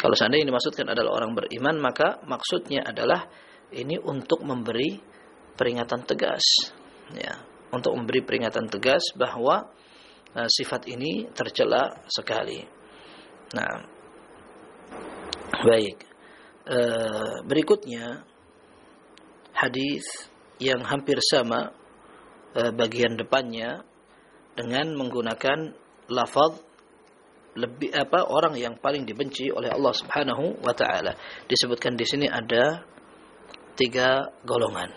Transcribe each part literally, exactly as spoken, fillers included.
Kalau seandainya yang dimaksudkan adalah orang beriman, maka maksudnya adalah ini untuk memberi peringatan tegas, ya, untuk memberi peringatan tegas bahwa uh, sifat ini tercela sekali. Nah, baik. Uh, berikutnya hadis yang hampir sama uh, bagian depannya dengan menggunakan lafaz lebih apa orang yang paling dibenci oleh Allah Subhanahu wa taala. Disebutkan di sini ada tiga golongan.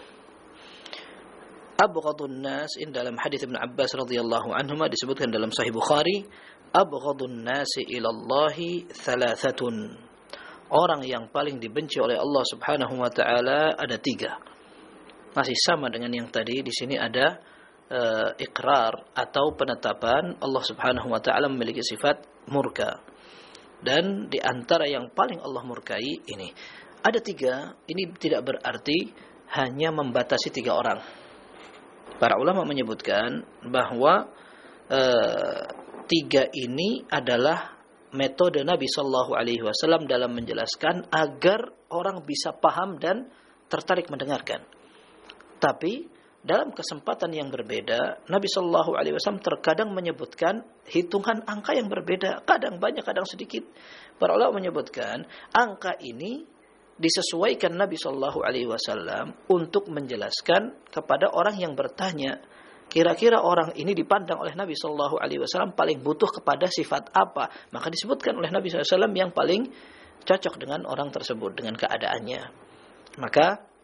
Abghadun nas, in dalam hadis Ibnu Abbas radhiyallahu anhuma disebutkan dalam Sahih Bukhari, abghadun nasi ila Allah thalathatun. Orang yang paling dibenci oleh Allah Subhanahu wa taala ada tiga. Masih sama dengan yang tadi, di sini ada uh, ikrar atau penetapan Allah Subhanahu wa taala memiliki sifat murka. Dan di antara yang paling Allah murkai ini ada tiga. Ini tidak berarti hanya membatasi tiga orang. Para ulama menyebutkan bahwa e, tiga ini adalah metode Nabi Shallallahu Alaihi Wasallam dalam menjelaskan agar orang bisa paham dan tertarik mendengarkan. Tapi dalam kesempatan yang berbeda, Nabi Shallallahu Alaihi Wasallam terkadang menyebutkan hitungan angka yang berbeda, kadang banyak, kadang sedikit. Para ulama menyebutkan angka ini disesuaikan Nabi Shallallahu Alaihi Wasallam untuk menjelaskan kepada orang yang bertanya, kira-kira orang ini dipandang oleh Nabi Shallallahu Alaihi Wasallam paling butuh kepada sifat apa? Maka disebutkan oleh Nabi Shallallahu Alaihi Wasallam yang paling cocok dengan orang tersebut, dengan keadaannya. Maka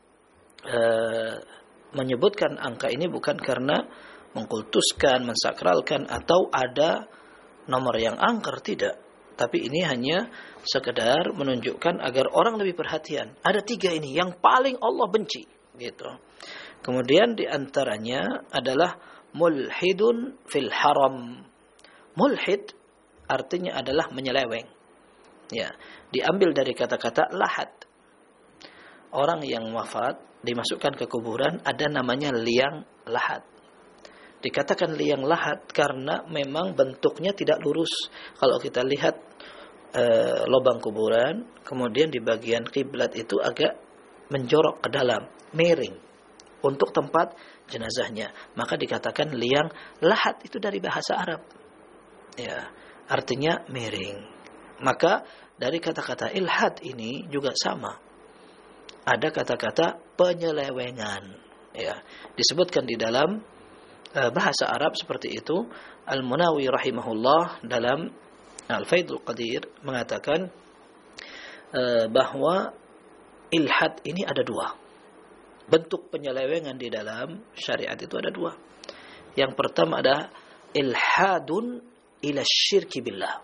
eh, menyebutkan angka ini bukan karena mengkultuskan, mensakralkan atau ada nomor yang angker, tidak. Tapi ini hanya sekedar menunjukkan agar orang lebih perhatian. Ada tiga ini yang paling Allah benci, gitu. Kemudian di antaranya adalah mulhidun fil haram. Mulhid artinya adalah menyeleweng. Ya, diambil dari kata-kata lahat. Orang yang wafat dimasukkan ke kuburan ada namanya liang lahat. Dikatakan liang lahat karena memang bentuknya tidak lurus. Kalau kita lihat e, lubang kuburan, kemudian di bagian kiblat itu agak menjorok ke dalam, miring untuk tempat jenazahnya. Maka dikatakan liang lahat, itu dari bahasa Arab. Ya, artinya miring. Maka dari kata-kata ilhad ini juga sama. Ada kata-kata penyelewengan, ya, disebutkan di dalam uh, bahasa Arab seperti itu. Al-Munawi rahimahullah dalam Al-Faidul Qadir mengatakan uh, bahwa ilhad ini ada dua. Bentuk penyelewengan di dalam syariat itu ada dua. Yang pertama ada ilhadun ila syirki billah.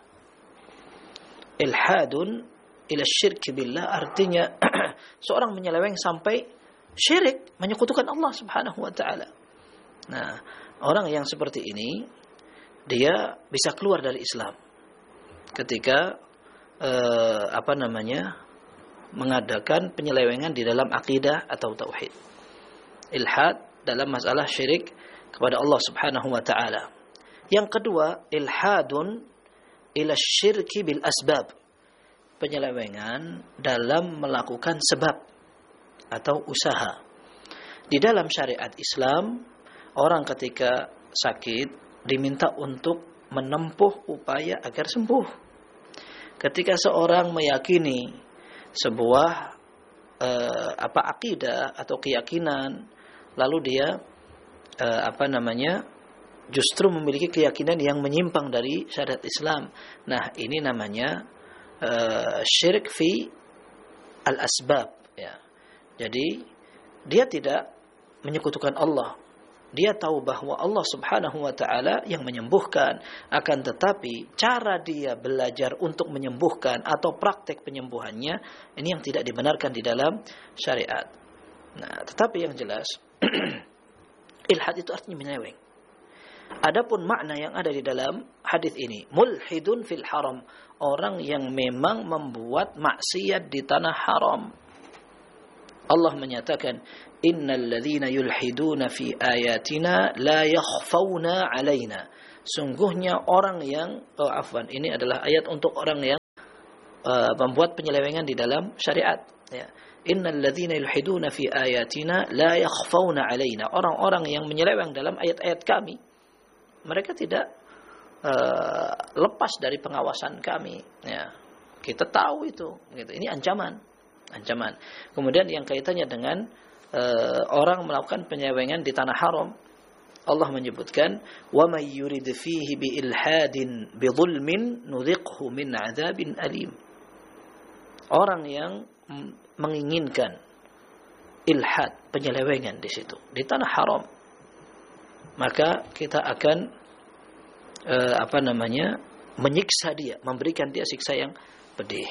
Ilhadun ila syirki billah artinya seorang menyeleweng sampai syirik, menyekutukan Allah Subhanahu wa taala. Nah, orang yang seperti ini dia bisa keluar dari Islam ketika eh, apa namanya? mengadakan penyelewengan di dalam akidah atau tauhid. Ilhad dalam masalah syirik kepada Allah Subhanahu wa taala. Yang kedua, ilhadun ila syirki bil asbab. Penyelewengan dalam melakukan sebab atau usaha. Di dalam syariat Islam, orang ketika sakit diminta untuk menempuh upaya agar sembuh. Ketika seorang meyakini sebuah eh, apa akidah atau keyakinan, lalu dia eh, apa namanya justru memiliki keyakinan yang menyimpang dari syariat Islam. Nah, ini namanya Uh, syirik fi al-asbab, ya. Jadi dia tidak menyekutukan Allah. Dia tahu bahwa Allah Subhanahu wa taala yang menyembuhkan, akan tetapi cara dia belajar untuk menyembuhkan atau praktek penyembuhannya ini yang tidak dibenarkan di dalam syariat. Nah, tetapi yang jelas ilhad itu artinya menyeleweng. Adapun makna yang ada di dalam hadis ini, mulhidun fil haram, orang yang memang membuat maksiat di tanah haram. Allah menyatakan, innal ladzina yulhiduna fi ayatina la yakhfawna alaina. Sungguhnya orang yang, oh afwan, ini adalah ayat untuk orang yang uh, membuat penyelewengan di dalam syariat. Ya. Innal ladzina yulhiduna fi ayatina la yakhfauna alaina. Orang-orang yang menyeleweng dalam ayat-ayat kami, mereka tidak uh, lepas dari pengawasan kami. Ya. Kita tahu itu. Gitu. Ini ancaman, ancaman. Kemudian yang kaitannya dengan uh, orang melakukan penyelewengan di tanah haram, Allah menyebutkan, wa may yurid fihi bi ilhadin bi dhulmin nudhiqhu min 'adzabin alim. Orang yang menginginkan ilhad, penyelewengan di situ, di tanah haram, maka kita akan eh, apa namanya menyiksa dia, memberikan dia siksa yang pedih.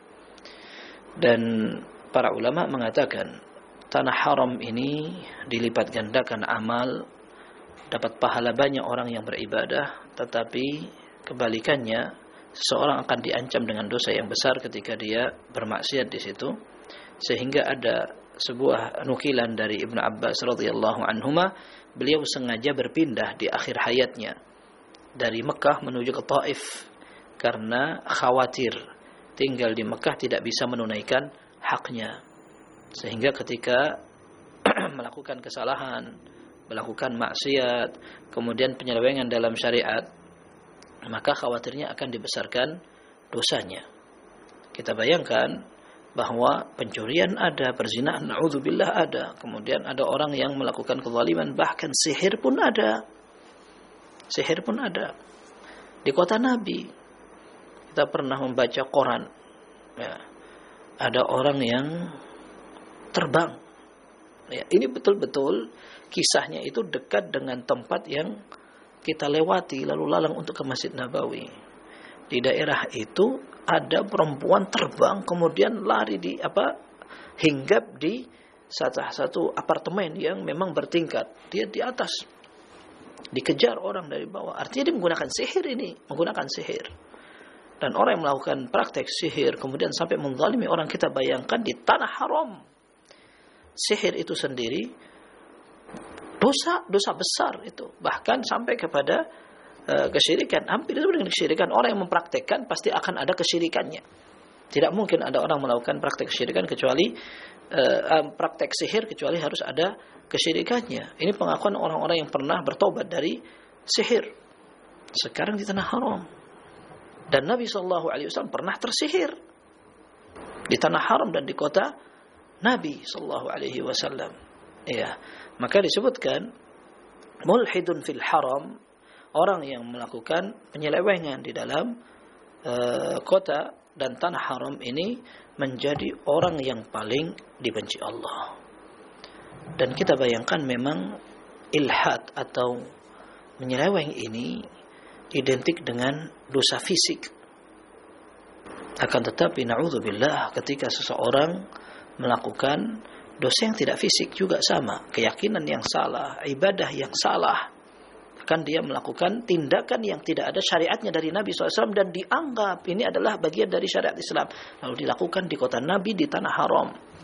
Dan para ulama mengatakan tanah haram ini dilipat gandakan amal, dapat pahala banyak orang yang beribadah, tetapi kebalikannya seseorang akan diancam dengan dosa yang besar ketika dia bermaksiat di situ. Sehingga ada sebuah nukilan dari Ibnu Abbas radhiyallahu anhuma, beliau sengaja berpindah di akhir hayatnya dari Mekah menuju ke Taif karena khawatir tinggal di Mekah tidak bisa menunaikan haknya. Sehingga ketika melakukan kesalahan, melakukan maksiat, kemudian penyelewengan dalam syariat, maka khawatirnya akan dibesarkan dosanya. Kita bayangkan bahwa pencurian ada, perzinahan naudzubillah ada, kemudian ada orang yang melakukan kezaliman, bahkan sihir pun ada. Sihir pun ada. Di kota Nabi kita pernah membaca koran, ya, ada orang yang terbang. Ya, ini betul-betul kisahnya itu dekat dengan tempat yang kita lewati lalu lalang untuk ke Masjid Nabawi. Di daerah itu ada perempuan terbang kemudian lari di apa hinggap di salah satu apartemen yang memang bertingkat. Dia di atas, dikejar orang dari bawah. Artinya dia menggunakan sihir ini, menggunakan sihir. Dan orang yang melakukan praktek sihir kemudian sampai menzalimi orang, kita bayangkan di tanah haram. Sihir itu sendiri dosa, dosa besar itu. Bahkan sampai kepada kesyirikan, hampir itu dengan kesyirikan. Orang yang mempraktekkan pasti akan ada kesyirikannya. Tidak mungkin ada orang melakukan praktek kesyirikan kecuali uh, praktek sihir kecuali harus ada kesyirikannya. Ini pengakuan orang-orang yang pernah bertobat dari sihir. Sekarang di tanah haram. Dan Nabi shallallahu alaihi wasallam pernah tersihir di tanah haram dan di kota Nabi shallallahu alaihi wasallam. Ya, maka disebutkan mulhidun fil haram, orang yang melakukan penyelewengan di dalam uh, kota dan tanah haram ini menjadi orang yang paling dibenci Allah. Dan kita bayangkan memang ilhad atau menyeleweng ini identik dengan dosa fisik. Akan tetapi na'udzubillah, ketika seseorang melakukan dosa yang tidak fisik juga sama, keyakinan yang salah, ibadah yang salah, kan dia melakukan tindakan yang tidak ada syariatnya dari Nabi shallallahu alaihi wasallam dan dianggap ini adalah bagian dari syariat Islam, lalu dilakukan di kota Nabi, di tanah haram.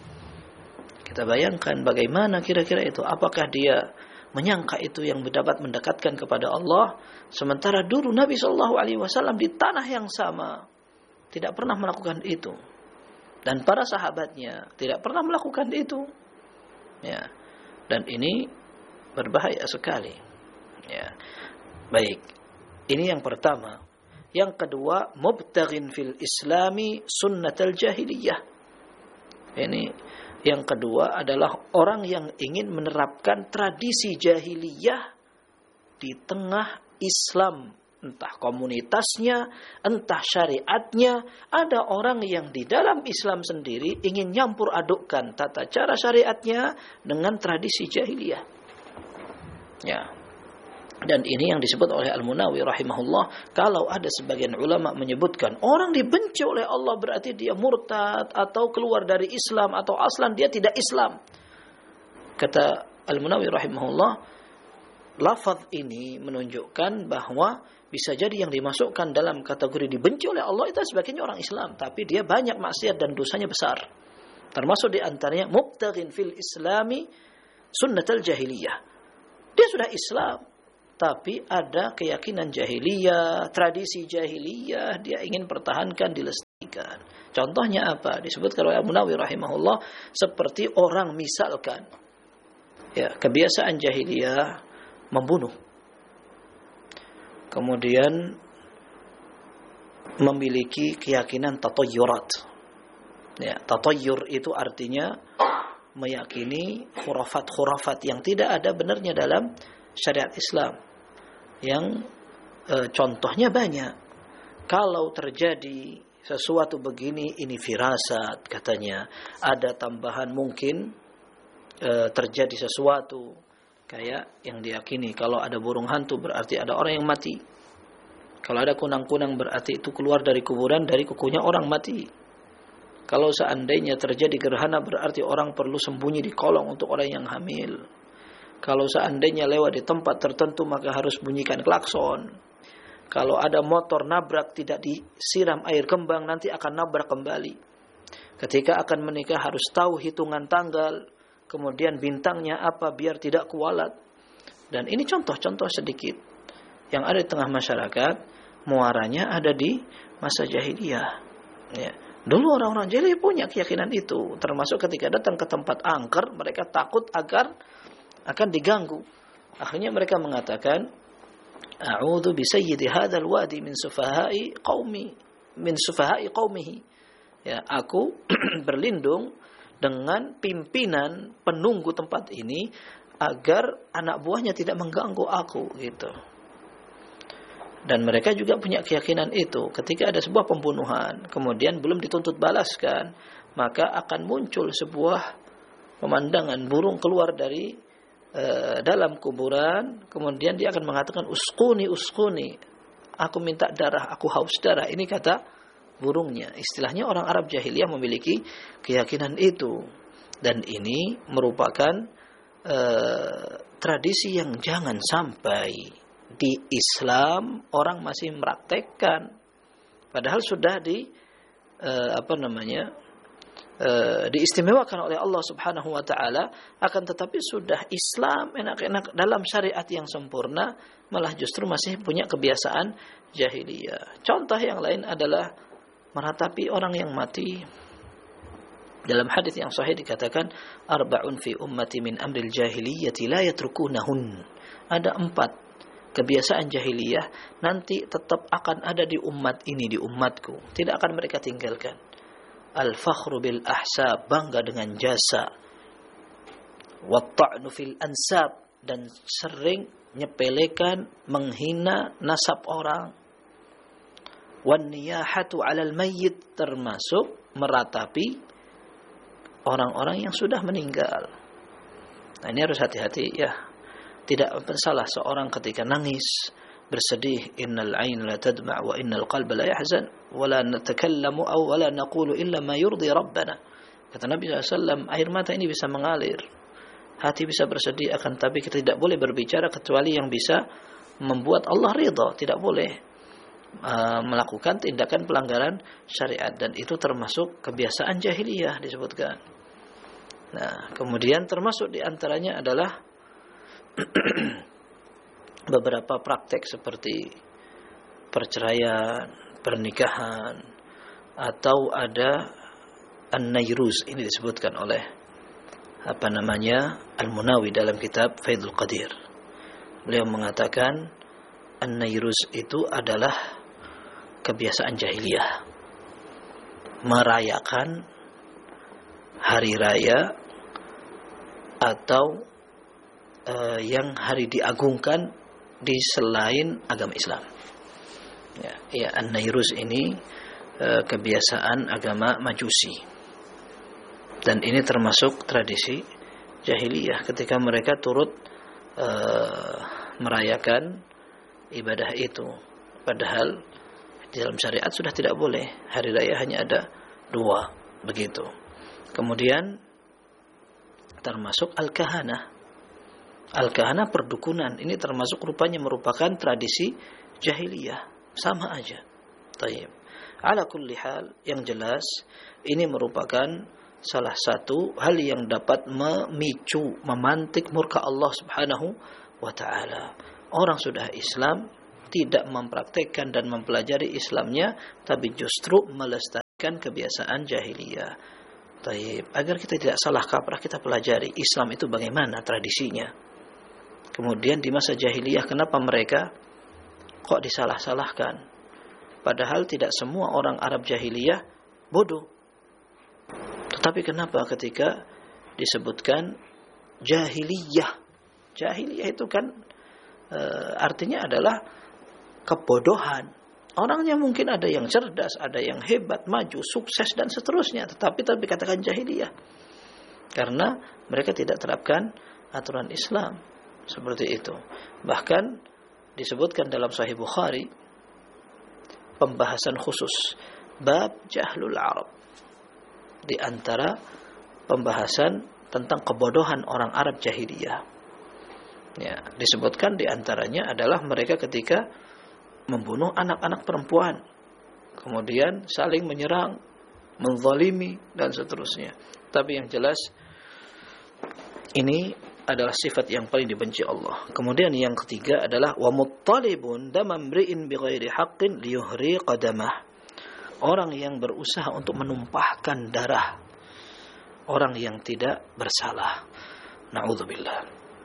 Kita bayangkan bagaimana kira-kira itu. Apakah dia menyangka itu yang dapat mendekatkan kepada Allah, sementara dulu Nabi shallallahu alaihi wasallam di tanah yang sama tidak pernah melakukan itu, dan para sahabatnya tidak pernah melakukan itu, ya. Dan ini berbahaya sekali. Ya. Baik. Ini yang pertama. Yang kedua, mubtaghin fil islami sunnatal jahiliyah. Ini yang kedua adalah orang yang ingin menerapkan tradisi jahiliyah di tengah Islam, entah komunitasnya, entah syariatnya. Ada orang yang di dalam Islam sendiri ingin nyampur adukkan tata cara syariatnya dengan tradisi jahiliyah. Ya. Dan ini yang disebut oleh Al-Munawi rahimahullah. Kalau ada sebagian ulama menyebutkan orang dibenci oleh Allah berarti dia murtad atau keluar dari Islam atau aslan dia tidak Islam. Kata Al-Munawi rahimahullah, lafaz ini menunjukkan bahwa bisa jadi yang dimasukkan dalam kategori dibenci oleh Allah itu sebagiannya orang Islam, tapi dia banyak maksiat dan dosanya besar. Termasuk di antaranya mubtaghin fil islami sunnatal jahiliyah. Dia sudah Islam, tapi ada keyakinan jahiliyah, tradisi jahiliyah, dia ingin pertahankan, dilestarikan. Contohnya apa? Disebutkan oleh Al-Munawi rahimahullah, seperti orang misalkan ya, kebiasaan jahiliyah membunuh. Kemudian memiliki keyakinan tatayyurat. Ya, tatayyur itu artinya meyakini khurafat-khurafat yang tidak ada benarnya dalam syariat Islam. Yang e, contohnya banyak. Kalau terjadi sesuatu begini, ini firasat katanya. Ada tambahan mungkin e, terjadi sesuatu kayak yang diyakini kalau ada burung hantu berarti ada orang yang mati. Kalau ada kunang-kunang berarti itu keluar dari kuburan dari kukunya orang mati. Kalau seandainya terjadi gerhana berarti orang perlu sembunyi di kolong untuk orang yang hamil. Kalau seandainya lewat di tempat tertentu maka harus bunyikan klakson. Kalau ada motor nabrak tidak disiram air kembang nanti akan nabrak kembali. Ketika akan menikah harus tahu hitungan tanggal, kemudian bintangnya apa biar tidak kualat. Dan ini contoh-contoh sedikit yang ada di tengah masyarakat, muaranya ada di masa jahiliyah. Ya. Dulu orang-orang jahiliyah punya keyakinan itu, termasuk ketika datang ke tempat angker, mereka takut agar akan diganggu. Akhirnya mereka mengatakan, a'udzu bi sayyidi hadzal wadi min sufahai qaumi min sufahai qaumihi. Ya, aku berlindung dengan pimpinan penunggu tempat ini agar anak buahnya tidak mengganggu aku gitu. Dan mereka juga punya keyakinan itu. Ketika ada sebuah pembunuhan, kemudian belum dituntut balaskan, maka akan muncul sebuah pemandangan burung keluar dari uh, dalam kuburan, kemudian dia akan mengatakan uskuni uskuni, aku minta darah, aku haus darah. Ini kata burungnya. Istilahnya orang Arab jahiliyah memiliki keyakinan itu. Dan ini merupakan uh, tradisi yang jangan sampai di Islam orang masih mempraktekkan, padahal sudah di uh, apa namanya uh, diistimewakan oleh Allah Subhanahu Wa Taala. Akan tetapi sudah Islam enak-enak dalam syariat yang sempurna, malah justru masih punya kebiasaan jahiliyah. Contoh yang lain adalah meratapi orang yang mati. Dalam hadis yang sahih dikatakan, arba'un fi ummati min amril jahiliyyati la yatrukunahun. Ada empat kebiasaan jahiliyah nanti tetap akan ada di umat ini, di umatku. Tidak akan mereka tinggalkan. Al-fakhru bil ahsab, bangga dengan jasa. Wat-ta'nu fil ansab, dan sering nyepelekan, menghina nasab orang. Wan-niyahatu 'alal mayyit, termasuk meratapi orang-orang yang sudah meninggal. Nah, ini harus hati-hati ya. Tidak salah seorang ketika nangis, bersedih, innal 'aina la tadma' wa innal qalba la yahzan wa la natakallamu aw wa la naqulu illa ma yurdi rabbana. Kata Nabi sallallahu alaihi wasallam, air mata ini bisa mengalir, hati bisa bersedih, akan tapi kita tidak boleh berbicara kecuali yang bisa membuat Allah ridha. Tidak boleh uh, melakukan tindakan pelanggaran syariat, dan itu termasuk kebiasaan jahiliyah disebutkan. Nah, kemudian termasuk diantaranya adalah beberapa praktek seperti perceraian, pernikahan, atau ada an-nayruz. Ini disebutkan oleh apa namanya Al-Munawi dalam kitab Faidul Qadir. Beliau mengatakan an-nayruz itu adalah kebiasaan jahiliyah, merayakan hari raya atau Uh, yang hari diagungkan di selain agama Islam. Ya, ya an-nayruz ini uh, kebiasaan agama Majusi. Dan ini termasuk tradisi jahiliyah ketika mereka turut uh, merayakan ibadah itu. Padahal di dalam syariat sudah tidak boleh. Hari raya hanya ada dua, begitu. Kemudian termasuk al-kahanah. Al-kahanah perdukunan, ini termasuk rupanya merupakan tradisi jahiliyah, sama aja. Tayyib. Ala kulli hal, yang jelas ini merupakan salah satu hal yang dapat memicu, memantik murka Allah Subhanahu wa taala. Orang sudah Islam tidak mempraktekkan dan mempelajari Islamnya, tapi justru melestarikan kan kebiasaan jahiliyah. Taib. Agar kita tidak salah kaprah, kita pelajari Islam itu bagaimana tradisinya. Kemudian di masa jahiliyah kenapa mereka kok disalah-salahkan? Padahal tidak semua orang Arab jahiliyah bodoh. Tetapi kenapa ketika disebutkan jahiliyah? Jahiliyah itu kan e, artinya adalah kebodohan. Orangnya mungkin ada yang cerdas, ada yang hebat, maju, sukses dan seterusnya, tetapi tapi katakan jahiliyah. Karena mereka tidak terapkan aturan Islam seperti itu. Bahkan disebutkan dalam Sahih Bukhari pembahasan khusus bab jahlul Arab. Di antara pembahasan tentang kebodohan orang Arab jahiliyah. Ya, disebutkan di antaranya adalah mereka ketika membunuh anak-anak perempuan, kemudian saling menyerang, menzalimi dan seterusnya. Tapi yang jelas ini adalah sifat yang paling dibenci Allah. Kemudian yang ketiga adalah wa muttalibun damamri'in bighairi haqqin liyuhri qadamah. Orang yang berusaha untuk menumpahkan darah orang yang tidak bersalah. Na'udzubillah.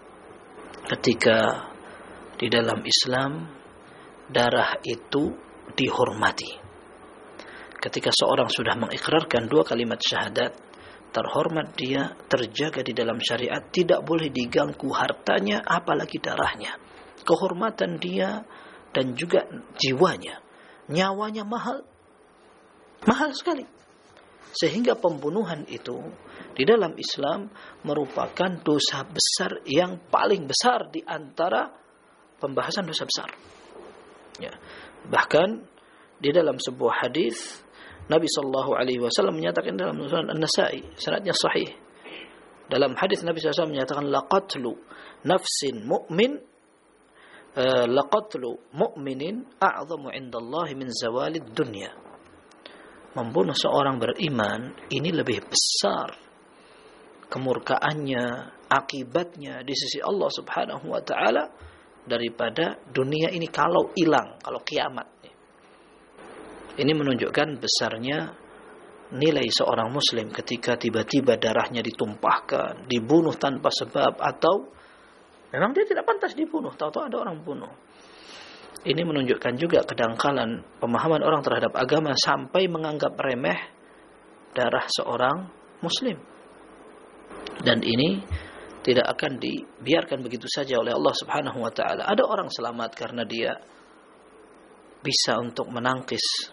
Ketika di dalam Islam darah itu dihormati. Ketika seorang sudah mengikrarkan dua kalimat syahadat, terhormat dia, terjaga di dalam syariat, tidak boleh diganggu hartanya, apalagi darahnya. Kehormatan dia dan juga jiwanya, nyawanya mahal. Mahal sekali. Sehingga pembunuhan itu di dalam Islam merupakan dosa besar yang paling besar di antara pembahasan dosa besar. Ya. Bahkan di dalam sebuah hadis Nabi sallallahu alaihi wasallam menyatakan dalam Sunan An-Nasa'i, sanadnya sahih. Dalam hadis Nabi sallallahu alaihi wasallam menyatakan laqatlu nafsin mu'min uh, laqatlu mu'minin a'zamu 'indallahi min zawalid dunya. Membunuh seorang beriman ini lebih besar kemurkaannya, akibatnya di sisi Allah Subhanahu wa taala daripada dunia ini kalau hilang, kalau kiamat. Ini menunjukkan besarnya nilai seorang muslim ketika tiba-tiba darahnya ditumpahkan, dibunuh tanpa sebab, atau memang dia tidak pantas dibunuh, tahu-tahu ada orang bunuh. Ini menunjukkan juga kedangkalan pemahaman orang terhadap agama sampai menganggap remeh darah seorang muslim. Dan ini tidak akan dibiarkan begitu saja oleh Allah Subhanahu wa taala. Ada orang selamat karena dia bisa untuk menangkis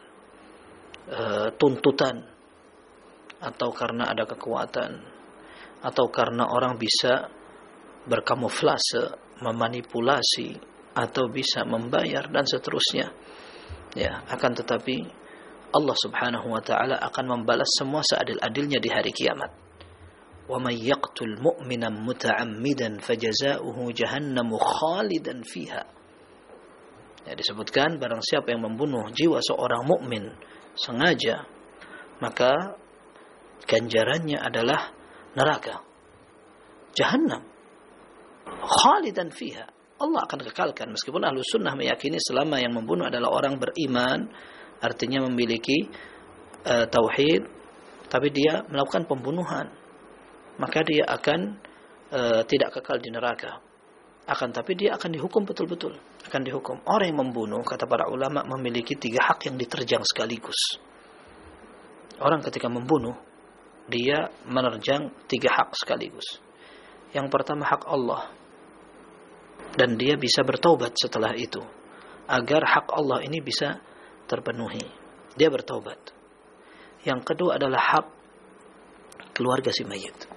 uh, tuntutan, atau karena ada kekuatan, atau karena orang bisa berkamuflase, memanipulasi, atau bisa membayar dan seterusnya. Ya, akan tetapi Allah Subhanahu wa taala akan membalas semua seadil-adilnya di hari kiamat. وَمَنْ يَقْتُلْ مُؤْمِنًا مُتَعَمِّدًا فَجَزَاؤُهُ جَهَنَّمُ خَالِدًا فِيهَا. Ya, disebutkan barang siapa yang membunuh jiwa seorang mukmin sengaja, maka ganjarannya adalah neraka, Jahannam, khalidan fiha. Allah akan kekalkan. Meskipun Ahlus Sunnah meyakini selama yang membunuh adalah orang beriman, artinya memiliki uh, tauhid, tapi dia melakukan pembunuhan, maka dia akan e, tidak kekal di neraka. Akan tapi dia akan dihukum betul-betul. Akan dihukum. Orang yang membunuh, kata para ulama, memiliki tiga hak yang diterjang sekaligus. Orang ketika membunuh, dia menerjang tiga hak sekaligus. Yang pertama hak Allah. Dan dia bisa bertaubat setelah itu. Agar hak Allah ini bisa terpenuhi. Dia bertaubat. Yang kedua adalah hak keluarga si mayit.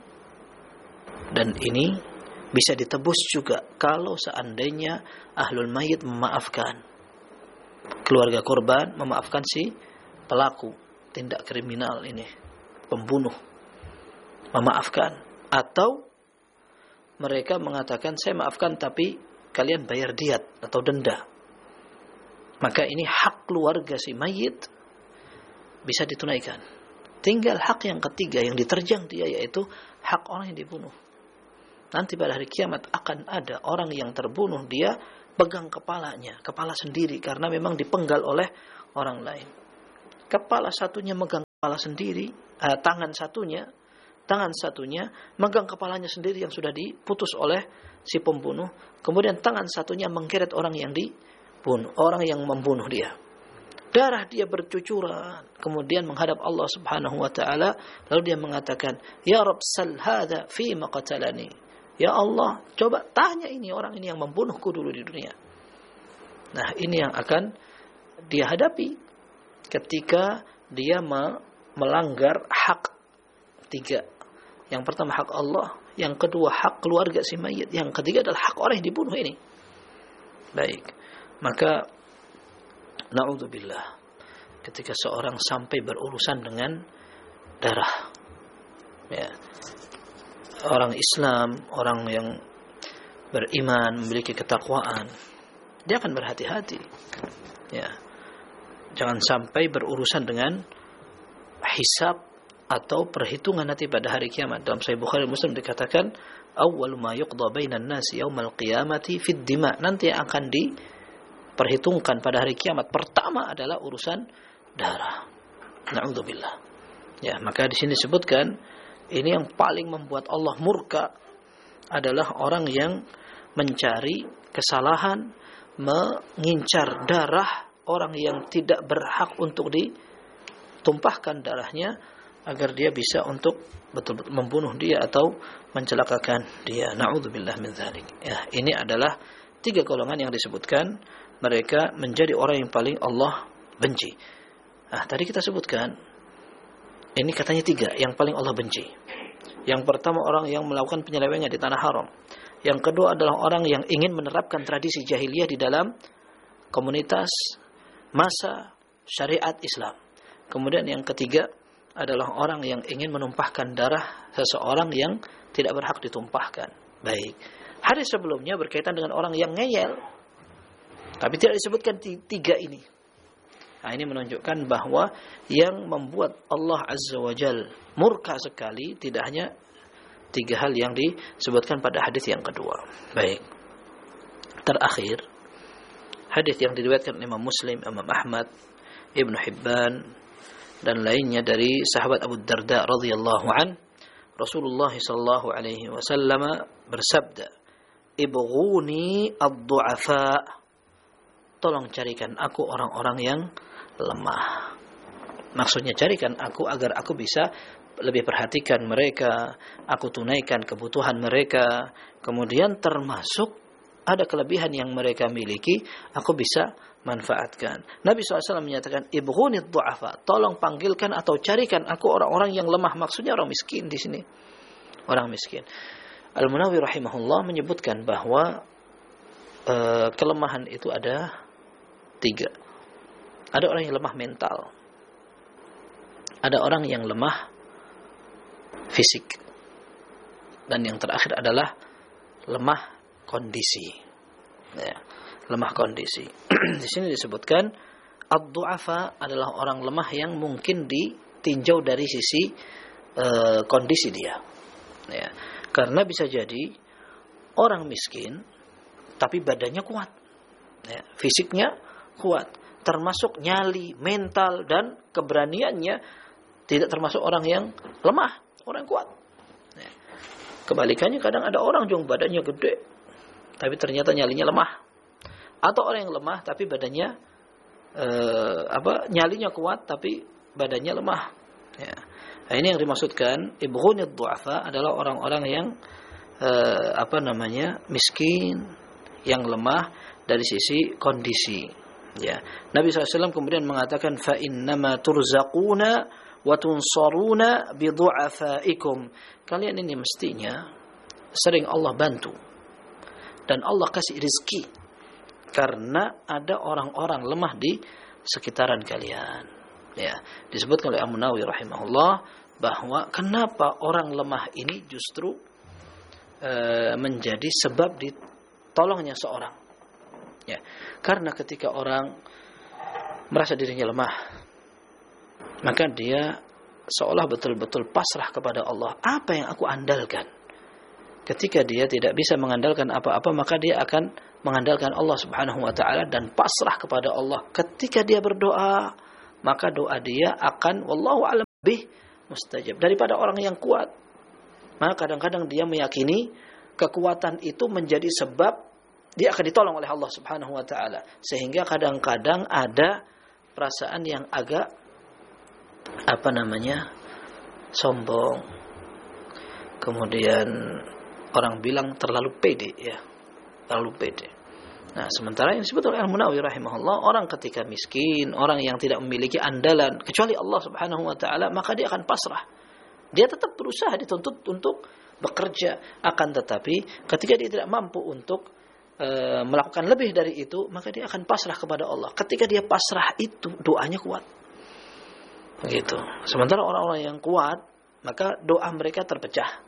Dan ini bisa ditebus juga kalau seandainya ahlul mayit memaafkan. Keluarga korban memaafkan si pelaku tindak kriminal ini, pembunuh, memaafkan. Atau mereka mengatakan, saya maafkan tapi kalian bayar diat atau denda. Maka ini hak keluarga si mayit bisa ditunaikan. Tinggal hak yang ketiga yang diterjang dia, yaitu hak orang yang dibunuh. Nanti pada hari kiamat akan ada orang yang terbunuh, dia pegang kepalanya, kepala sendiri, karena memang dipenggal oleh orang lain. Kepala satunya megang kepala sendiri, uh, tangan satunya, tangan satunya megang kepalanya sendiri yang sudah diputus oleh si pembunuh, kemudian tangan satunya menggeret orang yang dibunuh, orang yang membunuh dia. Darah dia bercucuran, kemudian menghadap Allah Subhanahu wa taala, lalu dia mengatakan, "Ya Rabb, sal hadza fi ma qatalani." Ya Allah, coba tanya ini orang ini yang membunuhku dulu di dunia. Nah, ini yang akan dia hadapi ketika dia melanggar hak tiga. Yang pertama hak Allah, yang kedua hak keluarga si mayit, yang ketiga adalah hak orang yang dibunuh ini. Baik, maka na'udzubillah, ketika seorang sampai berurusan dengan darah, ya, orang Islam, orang yang beriman, memiliki ketakwaan, dia akan berhati-hati, ya, jangan sampai berurusan dengan hisab atau perhitungan nanti pada hari kiamat. Dalam Sahih Bukhari Muslim dikatakan, awwalu ma yuqda bainan nasi yaumal qiyamati fid dima. Nanti yang akan diperhitungkan pada hari kiamat pertama adalah urusan darah. Na'udzubillah. Ya, maka di sini disebutkan ini yang paling membuat Allah murka adalah orang yang mencari kesalahan, mengincar darah orang yang tidak berhak untuk ditumpahkan darahnya, agar dia bisa untuk betul-betul membunuh dia atau mencelakakan dia. Na'udzubillah min dzalik. Ya, ini adalah tiga golongan yang disebutkan, mereka menjadi orang yang paling Allah benci. Nah, tadi kita sebutkan ini katanya tiga yang paling Allah benci. Yang pertama orang yang melakukan penyelewengan di tanah haram. Yang kedua adalah orang yang ingin menerapkan tradisi jahiliyah di dalam komunitas masa syariat Islam. Kemudian yang ketiga adalah orang yang ingin menumpahkan darah seseorang yang tidak berhak ditumpahkan. Baik. Hadis sebelumnya berkaitan dengan orang yang ngeyel, tapi tidak disebutkan tiga ini. Nah, ini menunjukkan bahwa yang membuat Allah Azza wa Jal murka sekali tidak hanya tiga hal yang disebutkan pada hadis yang kedua. Baik. Terakhir, hadis yang diriwayatkan Imam Muslim, Imam Ahmad, Ibnu Hibban dan lainnya dari sahabat Abu Darda radhiyallahu an, Rasulullah sallallahu alaihi wasallam bersabda, "Ibghuni ad-du'afa." Tolong carikan aku orang-orang yang lemah. Maksudnya carikan aku agar aku bisa lebih perhatikan mereka, aku tunaikan kebutuhan mereka, kemudian termasuk ada kelebihan yang mereka miliki, aku bisa manfaatkan. Nabi shallallahu alaihi wasallam menyatakan, "Ibghuni ad-du'afa." Tolong panggilkan atau carikan aku orang-orang yang lemah. Maksudnya orang miskin di sini. Orang miskin. Al-Munawi rahimahullah menyebutkan bahwa e, kelemahan itu ada tiga. Ada orang yang lemah mental. Ada orang yang lemah fisik. Dan yang terakhir adalah lemah kondisi. Ya, lemah kondisi. Di sini disebutkan ad-du'afa adalah orang lemah yang mungkin ditinjau dari sisi e, kondisi dia. Ya, karena bisa jadi orang miskin tapi badannya kuat. Ya, fisiknya kuat, termasuk nyali, mental dan keberaniannya tidak termasuk orang yang lemah, orang yang kuat. Ya. Kebalikannya kadang ada orang yang badannya gede tapi ternyata nyalinya lemah. Atau orang yang lemah tapi badannya eh, apa nyalinya kuat tapi badannya lemah. Ya. Nah, ini yang dimaksudkan ibghuni ad-du'afa adalah orang-orang yang eh, apa namanya miskin, yang lemah dari sisi kondisi. Ya. Nabi shallallahu alaihi wasallam kemudian mengatakan, fa innama turzaquna wa tunsaruna bi du'afaikum. Kalian ini mestinya sering Allah bantu dan Allah kasih rezeki karena ada orang-orang lemah di sekitaran kalian. Ya, disebutkan oleh Al-Munawi rahimahullah bahwa kenapa orang lemah ini justru e, menjadi sebab ditolongnya seorang. Ya, karena ketika orang merasa dirinya lemah, maka dia seolah betul-betul pasrah kepada Allah. Apa yang aku andalkan? Ketika dia tidak bisa mengandalkan apa-apa, maka dia akan mengandalkan Allah Subhanahu wa taala dan pasrah kepada Allah. Ketika dia berdoa, maka doa dia akan wallahu a'lam lebih mustajab daripada orang yang kuat. Maka kadang-kadang dia meyakini kekuatan itu menjadi sebab dia akan ditolong oleh Allah Subhanahu wa taala. Sehingga kadang-kadang ada perasaan yang agak apa namanya? sombong. Kemudian orang bilang terlalu pede ya. Terlalu pede. Nah, sementara yang disebut oleh Al-Munawi rahimahullah, orang ketika miskin, orang yang tidak memiliki andalan kecuali Allah Subhanahu wa taala, maka dia akan pasrah. Dia tetap berusaha, dituntut untuk bekerja, akan tetapi ketika dia tidak mampu untuk e, melakukan lebih dari itu, maka dia akan pasrah kepada Allah. Ketika dia pasrah itu, doanya kuat. Begitu. Sementara orang-orang yang kuat, maka doa mereka terpecah.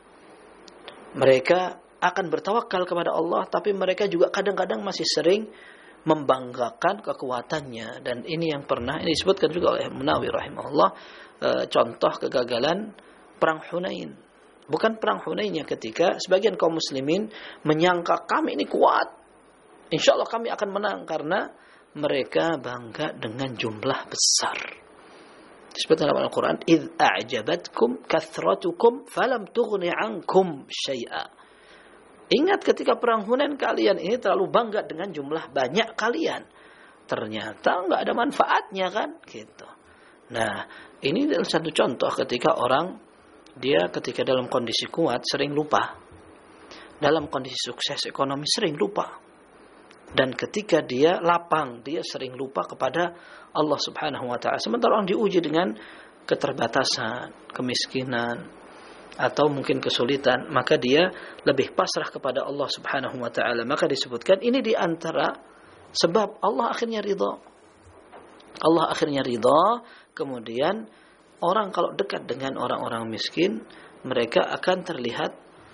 Mereka akan bertawakal kepada Allah, tapi mereka juga kadang-kadang masih sering membanggakan kekuatannya. Dan ini yang pernah ini disebutkan juga oleh Munawi rahimahullah, e, contoh kegagalan perang Hunain. Bukan perang Hunainnya ketika sebagian kaum muslimin menyangka kami ini kuat, insya Allah kami akan menang, karena mereka bangga dengan jumlah besar. Disebutkan dalam Al-Quran, "Idh a'jabatkum kathratukum falam tughni 'ankum syai'a." Ingat ketika perang Hunain kalian ini terlalu bangga dengan jumlah banyak kalian. Ternyata enggak ada manfaatnya kan? Gitu. Nah, ini adalah satu contoh ketika orang dia ketika dalam kondisi kuat sering lupa. Dalam kondisi sukses ekonomi sering lupa. Dan ketika dia lapang, dia sering lupa kepada Allah Subhanahu wa taala. Sementara orang diuji dengan keterbatasan, kemiskinan, atau mungkin kesulitan, maka dia lebih pasrah kepada Allah Subhanahu wa taala. Maka disebutkan ini di antara sebab Allah akhirnya ridha. Allah akhirnya ridha, kemudian orang kalau dekat dengan orang-orang miskin, mereka akan terlihat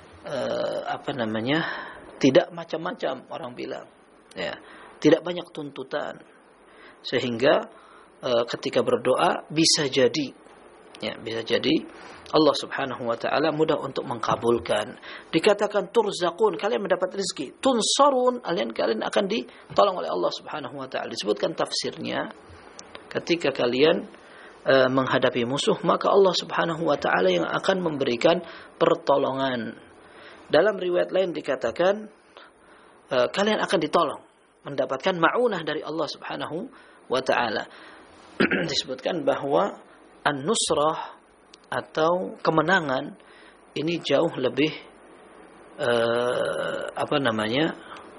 eh, apa namanya? tidak macam-macam orang bilang. Ya, tidak banyak tuntutan. Sehingga eh, ketika berdoa bisa jadi ya, bisa jadi Allah Subhanahu wa taala mudah untuk mengkabulkan. Dikatakan turzaqun, kalian mendapat rezeki. Tunsarun, kalian kalian akan ditolong oleh Allah Subhanahu wa taala. Disebutkan tafsirnya, ketika kalian e, menghadapi musuh, maka Allah Subhanahu wa taala yang akan memberikan pertolongan. Dalam riwayat lain dikatakan e, kalian akan ditolong, mendapatkan ma'unah dari Allah Subhanahu wa taala. Disebutkan bahwa an-nusrah atau kemenangan ini jauh lebih eh, apa namanya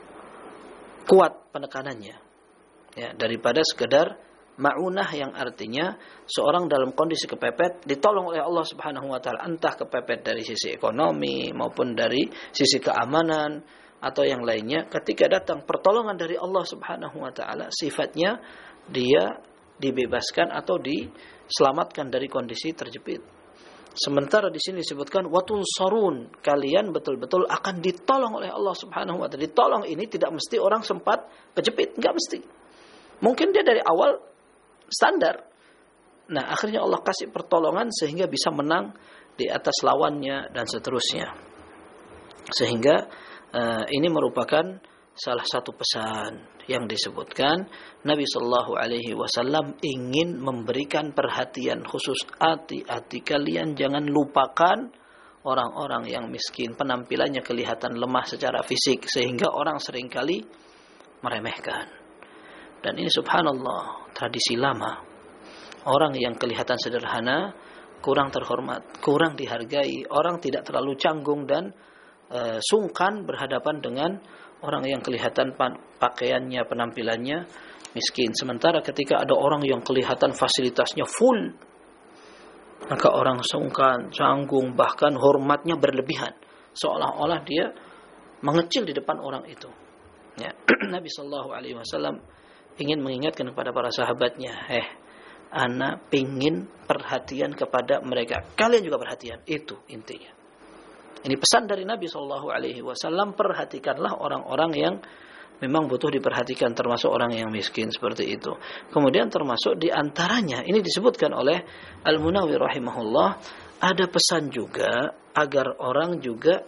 kuat penekanannya ya, daripada sekedar ma'unah yang artinya seorang dalam kondisi kepepet ditolong oleh Allah Subhanahu wa taala, entah kepepet dari sisi ekonomi maupun dari sisi keamanan atau yang lainnya. Ketika datang pertolongan dari Allah Subhanahu wa taala, sifatnya dia dibebaskan atau diselamatkan dari kondisi terjepit. Sementara di sini disebutkan watun sarun, kalian betul-betul akan ditolong oleh Allah Subhanahu wa taala. Ditolong ini tidak mesti orang sempat kejepit, enggak mesti. Mungkin dia dari awal standar. Nah, akhirnya Allah kasih pertolongan sehingga bisa menang di atas lawannya dan seterusnya. Sehingga uh, ini merupakan salah satu pesan yang disebutkan Nabi Shallallahu Alaihi Wasallam ingin memberikan perhatian khusus, hati-hati kalian jangan lupakan orang-orang yang miskin, penampilannya kelihatan lemah secara fisik sehingga orang seringkali meremehkan. Dan ini subhanallah tradisi lama, orang yang kelihatan sederhana kurang terhormat, kurang dihargai, orang tidak terlalu canggung dan e, sungkan berhadapan dengan orang yang kelihatan pakaiannya, penampilannya miskin. Sementara ketika ada orang yang kelihatan fasilitasnya full, maka orang sungkan, canggung, bahkan hormatnya berlebihan, seolah-olah dia mengecil di depan orang itu. Ya. Nabi Shallallahu Alaihi Wasallam ingin mengingatkan kepada para sahabatnya, eh, ana pingin perhatian kepada mereka, kalian juga perhatian. Itu intinya. Ini pesan dari Nabi Shallallahu Alaihi Wasallam, perhatikanlah orang-orang yang memang butuh diperhatikan, termasuk orang yang miskin seperti itu. Kemudian termasuk diantaranya, ini disebutkan oleh Al-Munawi rahimahullah, ada pesan juga agar orang juga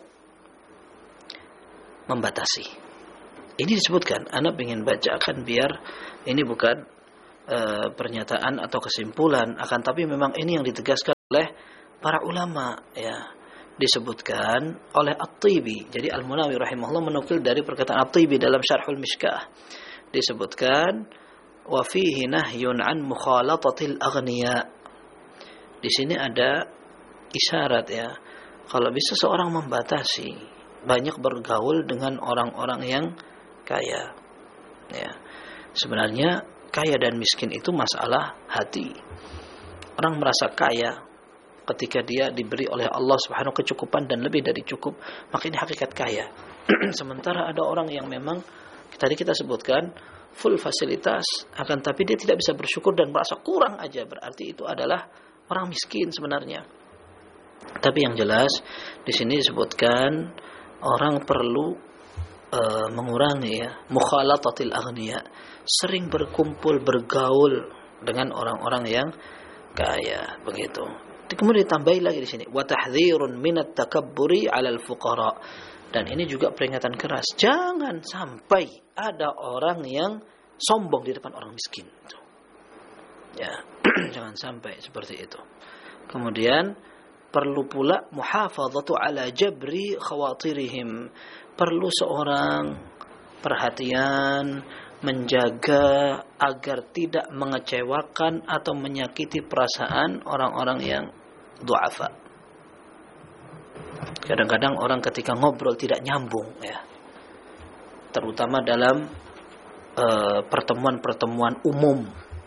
membatasi. Ini disebutkan, anak ingin bacakan biar ini bukan e, pernyataan atau kesimpulan, akan tapi memang ini yang ditegaskan oleh para ulama, ya. Disebutkan oleh At-Tibi. Jadi Al-Munawi rahimahullah menukil dari perkataan At-Tibi dalam Syarhul Mishkah. Disebutkan wa fihi nahyun an mukhalatatil aghniya. Di sini ada isyarat, ya. Kalau bisa seorang membatasi banyak bergaul dengan orang-orang yang kaya. Ya. Sebenarnya kaya dan miskin itu masalah hati. Orang merasa kaya ketika dia diberi oleh Allah Subhanahu kecukupan dan lebih dari cukup, maka ini hakikat kaya. Sementara ada orang yang memang tadi kita sebutkan full fasilitas, akan tapi dia tidak bisa bersyukur dan merasa kurang aja, berarti itu adalah orang miskin sebenarnya. Tapi yang jelas di sini disebutkan orang perlu uh, mengurangi, ya, mukhalatatil aghniya, sering berkumpul bergaul dengan orang-orang yang kaya, begitu. Kemudian ditambahi lagi di sini wa tahdzirun minat takabburi 'alal fuqara, dan ini juga peringatan keras, jangan sampai ada orang yang sombong di depan orang miskin. Ya, jangan sampai seperti itu. Kemudian perlu pula muhafadzatu 'ala jabri khawatirihim, perlu seorang perhatian menjaga agar tidak mengecewakan atau menyakiti perasaan orang-orang yang du'afa. Kadang-kadang orang ketika ngobrol tidak nyambung, ya. Terutama dalam uh, pertemuan-pertemuan umum,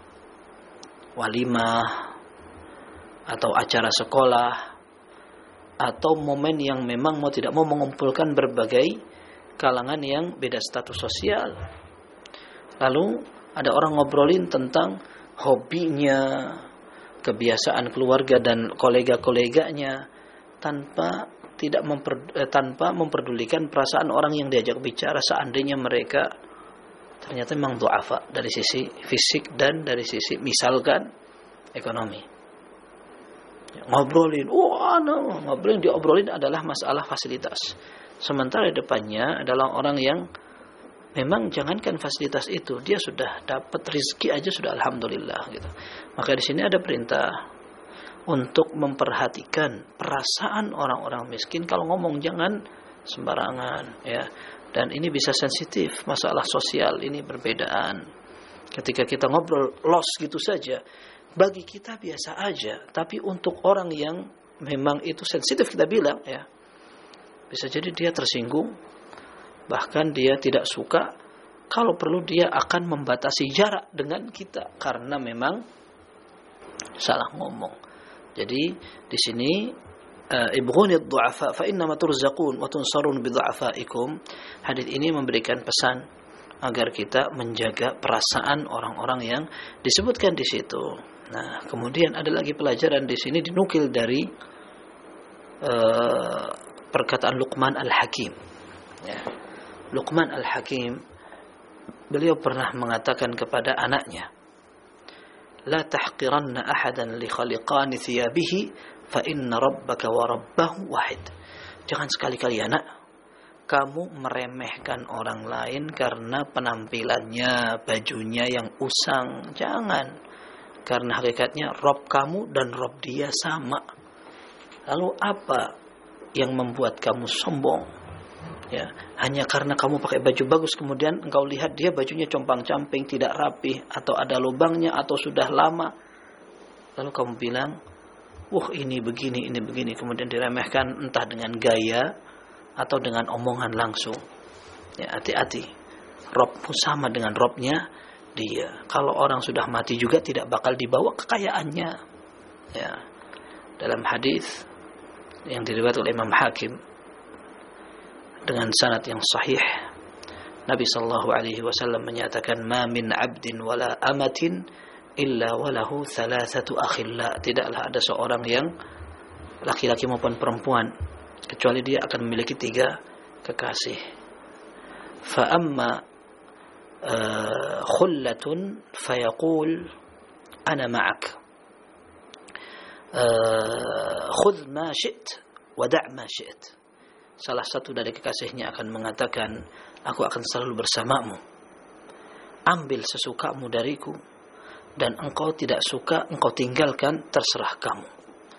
walimah atau acara sekolah atau momen yang memang mau tidak mau mengumpulkan berbagai kalangan yang beda status sosial. Lalu ada orang ngobrolin tentang hobinya, kebiasaan keluarga dan kolega-koleganya tanpa tidak memper, eh, tanpa memperdulikan perasaan orang yang diajak bicara, seandainya mereka ternyata memang du'afa dari sisi fisik dan dari sisi misalkan ekonomi. Ngobrolin, wah, no, ngobrolin diobrolin adalah masalah fasilitas. Sementara depannya adalah orang yang memang jangankan fasilitas itu, dia sudah dapat rezeki aja sudah alhamdulillah, gitu. Maka di sini ada perintah untuk memperhatikan perasaan orang-orang miskin. Kalau ngomong jangan sembarangan, ya. Dan ini bisa sensitif, masalah sosial ini berbedaan. Ketika kita ngobrol los gitu saja, bagi kita biasa aja, tapi untuk orang yang memang itu sensitif kita bilang, ya, bisa jadi dia tersinggung, bahkan dia tidak suka. Kalau perlu dia akan membatasi jarak dengan kita karena memang salah ngomong. Jadi di sini ibghunid du'afa fa innama turzaqun wa tunsarun bi du'afaikum. Hadis ini memberikan pesan agar kita menjaga perasaan orang-orang yang disebutkan di situ. Nah, kemudian ada lagi pelajaran di sini dinukil dari uh, perkataan Luqman Al-Hakim. Ya. Luqman Al-Hakim, beliau pernah mengatakan kepada anaknya, la tahqiranna ahadan li khaliqani thiyabihi fa inna rabbaka wa rabbahu wahid. Jangan sekali-kali anak kamu meremehkan orang lain karena penampilannya, bajunya yang usang. Jangan. Karena hakikatnya Rabb kamu dan Rabb dia sama. Lalu apa yang membuat kamu sombong? Ya, hanya karena kamu pakai baju bagus, kemudian engkau lihat dia bajunya compang-camping, tidak rapi, atau ada lubangnya, atau sudah lama. Lalu kamu bilang, wah ini begini, ini begini. Kemudian diremehkan entah dengan gaya atau dengan omongan langsung. Ya, hati-hati. Robmu sama dengan Robnya dia. Kalau orang sudah mati juga tidak bakal dibawa kekayaannya. Ya. Dalam hadis yang diriwayatkan oleh Imam Hakim dengan sanad yang sahih, Nabi sallallahu alaihi wasallam menyatakan, "Ma min 'abdin wala amatin illa walahu thalathatu akhilla." Tidaklah ada seorang yang laki-laki maupun perempuan kecuali dia akan memiliki tiga kekasih. Fa amma uh, khullatun fayaqul ana ma'ak. Uh, khudh ma syi't wa da' ma syi't. Salah satu dari kekasihnya akan mengatakan, aku akan selalu bersamamu. Ambil sesukamu dariku, dan engkau tidak suka, engkau tinggalkan, terserah kamu.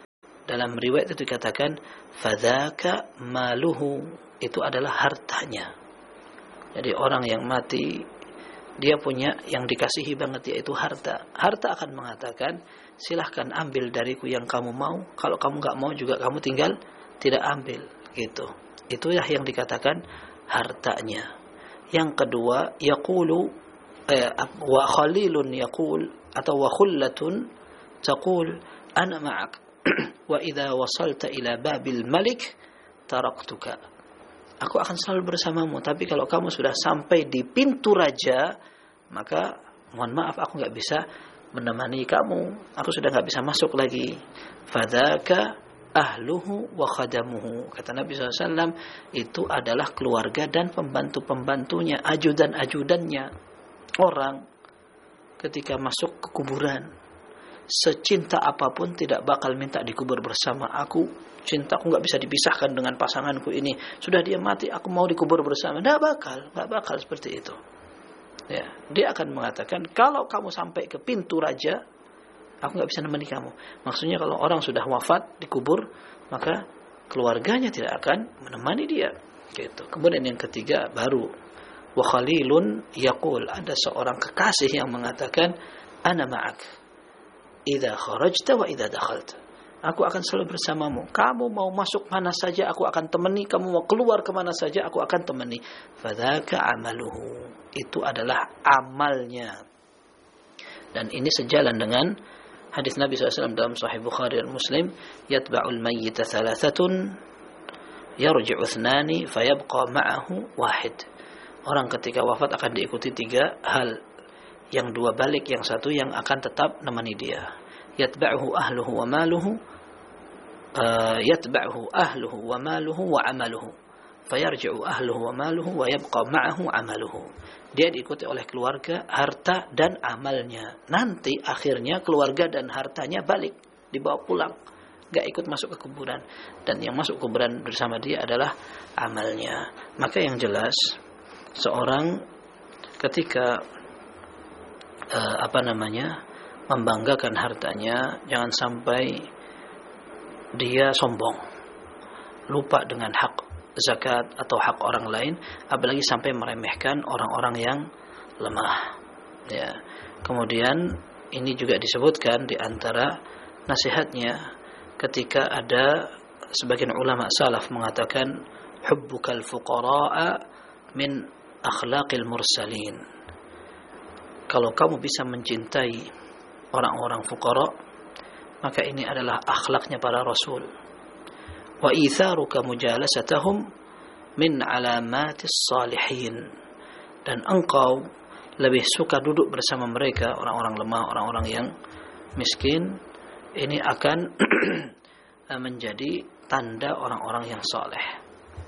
Dalam riwayat itu dikatakan fadzaka maluhu, itu adalah hartanya. Jadi orang yang mati dia punya yang dikasihi banget, yaitu harta. Harta akan mengatakan, silahkan ambil dariku yang kamu mau. Kalau kamu nggak mau juga kamu tinggal tidak ambil, gitu. Itulah yang dikatakan hartanya. Yang kedua, yaqulu eh, wa khalilun yaqul atau wa khullatun taqul ana ma'ak wa idza wasalta ila babil malik taraktuka. Aku akan selalu bersamamu, tapi kalau kamu sudah sampai di pintu raja, maka mohon maaf aku enggak bisa menemani kamu. Aku sudah enggak bisa masuk lagi. Fadzaka ahluhu wa khadamuhu. Kata Nabi sallallahu alaihi wasallam, itu adalah keluarga dan pembantu-pembantunya, ajudan-ajudannya. Orang ketika masuk ke kuburan, secinta apapun tidak bakal minta dikubur bersama aku. Cintaku nggak bisa dipisahkan dengan pasanganku ini. Sudah dia mati, aku mau dikubur bersama. Nggak bakal, nggak bakal seperti itu. Ya, dia akan mengatakan, kalau kamu sampai ke pintu raja, aku nggak bisa menemani kamu. Maksudnya kalau orang sudah wafat dikubur, maka keluarganya tidak akan menemani dia. Gitu. Kemudian yang ketiga baru wa khalilun yaqul, ada seorang kekasih yang mengatakan ana ma'ak idza kharajta wa idza dakhalta. Aku akan selalu bersamamu. Kamu mau masuk mana saja aku akan temani, kamu mau keluar ke mana saja aku akan temani. Fadzaka amaluhu. Itu adalah amalnya. Dan ini sejalan dengan hadis Nabi sallallahu alaihi wasallam dalam Sahih Bukhari dan Muslim, yatba'ul mayyita thalathatun yarji'u ithnani fayabqa ma'ahu wahid. Orang ketika wafat akan diikuti tiga hal. Yang dua balik, yang satu yang akan tetap nemani dia. Yatba'uhu ahluhu wa maluhu, uh, yatba'uhu ahluhu wa maluhu wa amaluhu. Fayarji'u ahluhu wa maluhu wa yabqa ma'ahu amaluhu. Dia diikuti oleh keluarga, harta dan amalnya. Nanti akhirnya keluarga dan hartanya balik, dibawa pulang. Gak ikut masuk ke kuburan. Dan yang masuk kuburan bersama dia adalah amalnya. Maka yang jelas, seorang ketika Uh, apa namanya membanggakan hartanya, jangan sampai dia sombong, lupa dengan hak zakat atau hak orang lain, apalagi sampai meremehkan orang-orang yang lemah. Ya. Kemudian ini juga disebutkan di antara nasihatnya ketika ada sebagian ulama salaf mengatakan hubbukal fuqara'a min akhlaqil mursalin. Kalau kamu bisa mencintai orang-orang fuqara, maka ini adalah akhlaknya para rasul. Wa itharuka mujalasatahum min alamatis salihin. Dan engkau lebih suka duduk bersama mereka, orang-orang lemah, orang-orang yang miskin, ini akan menjadi tanda orang-orang yang saleh.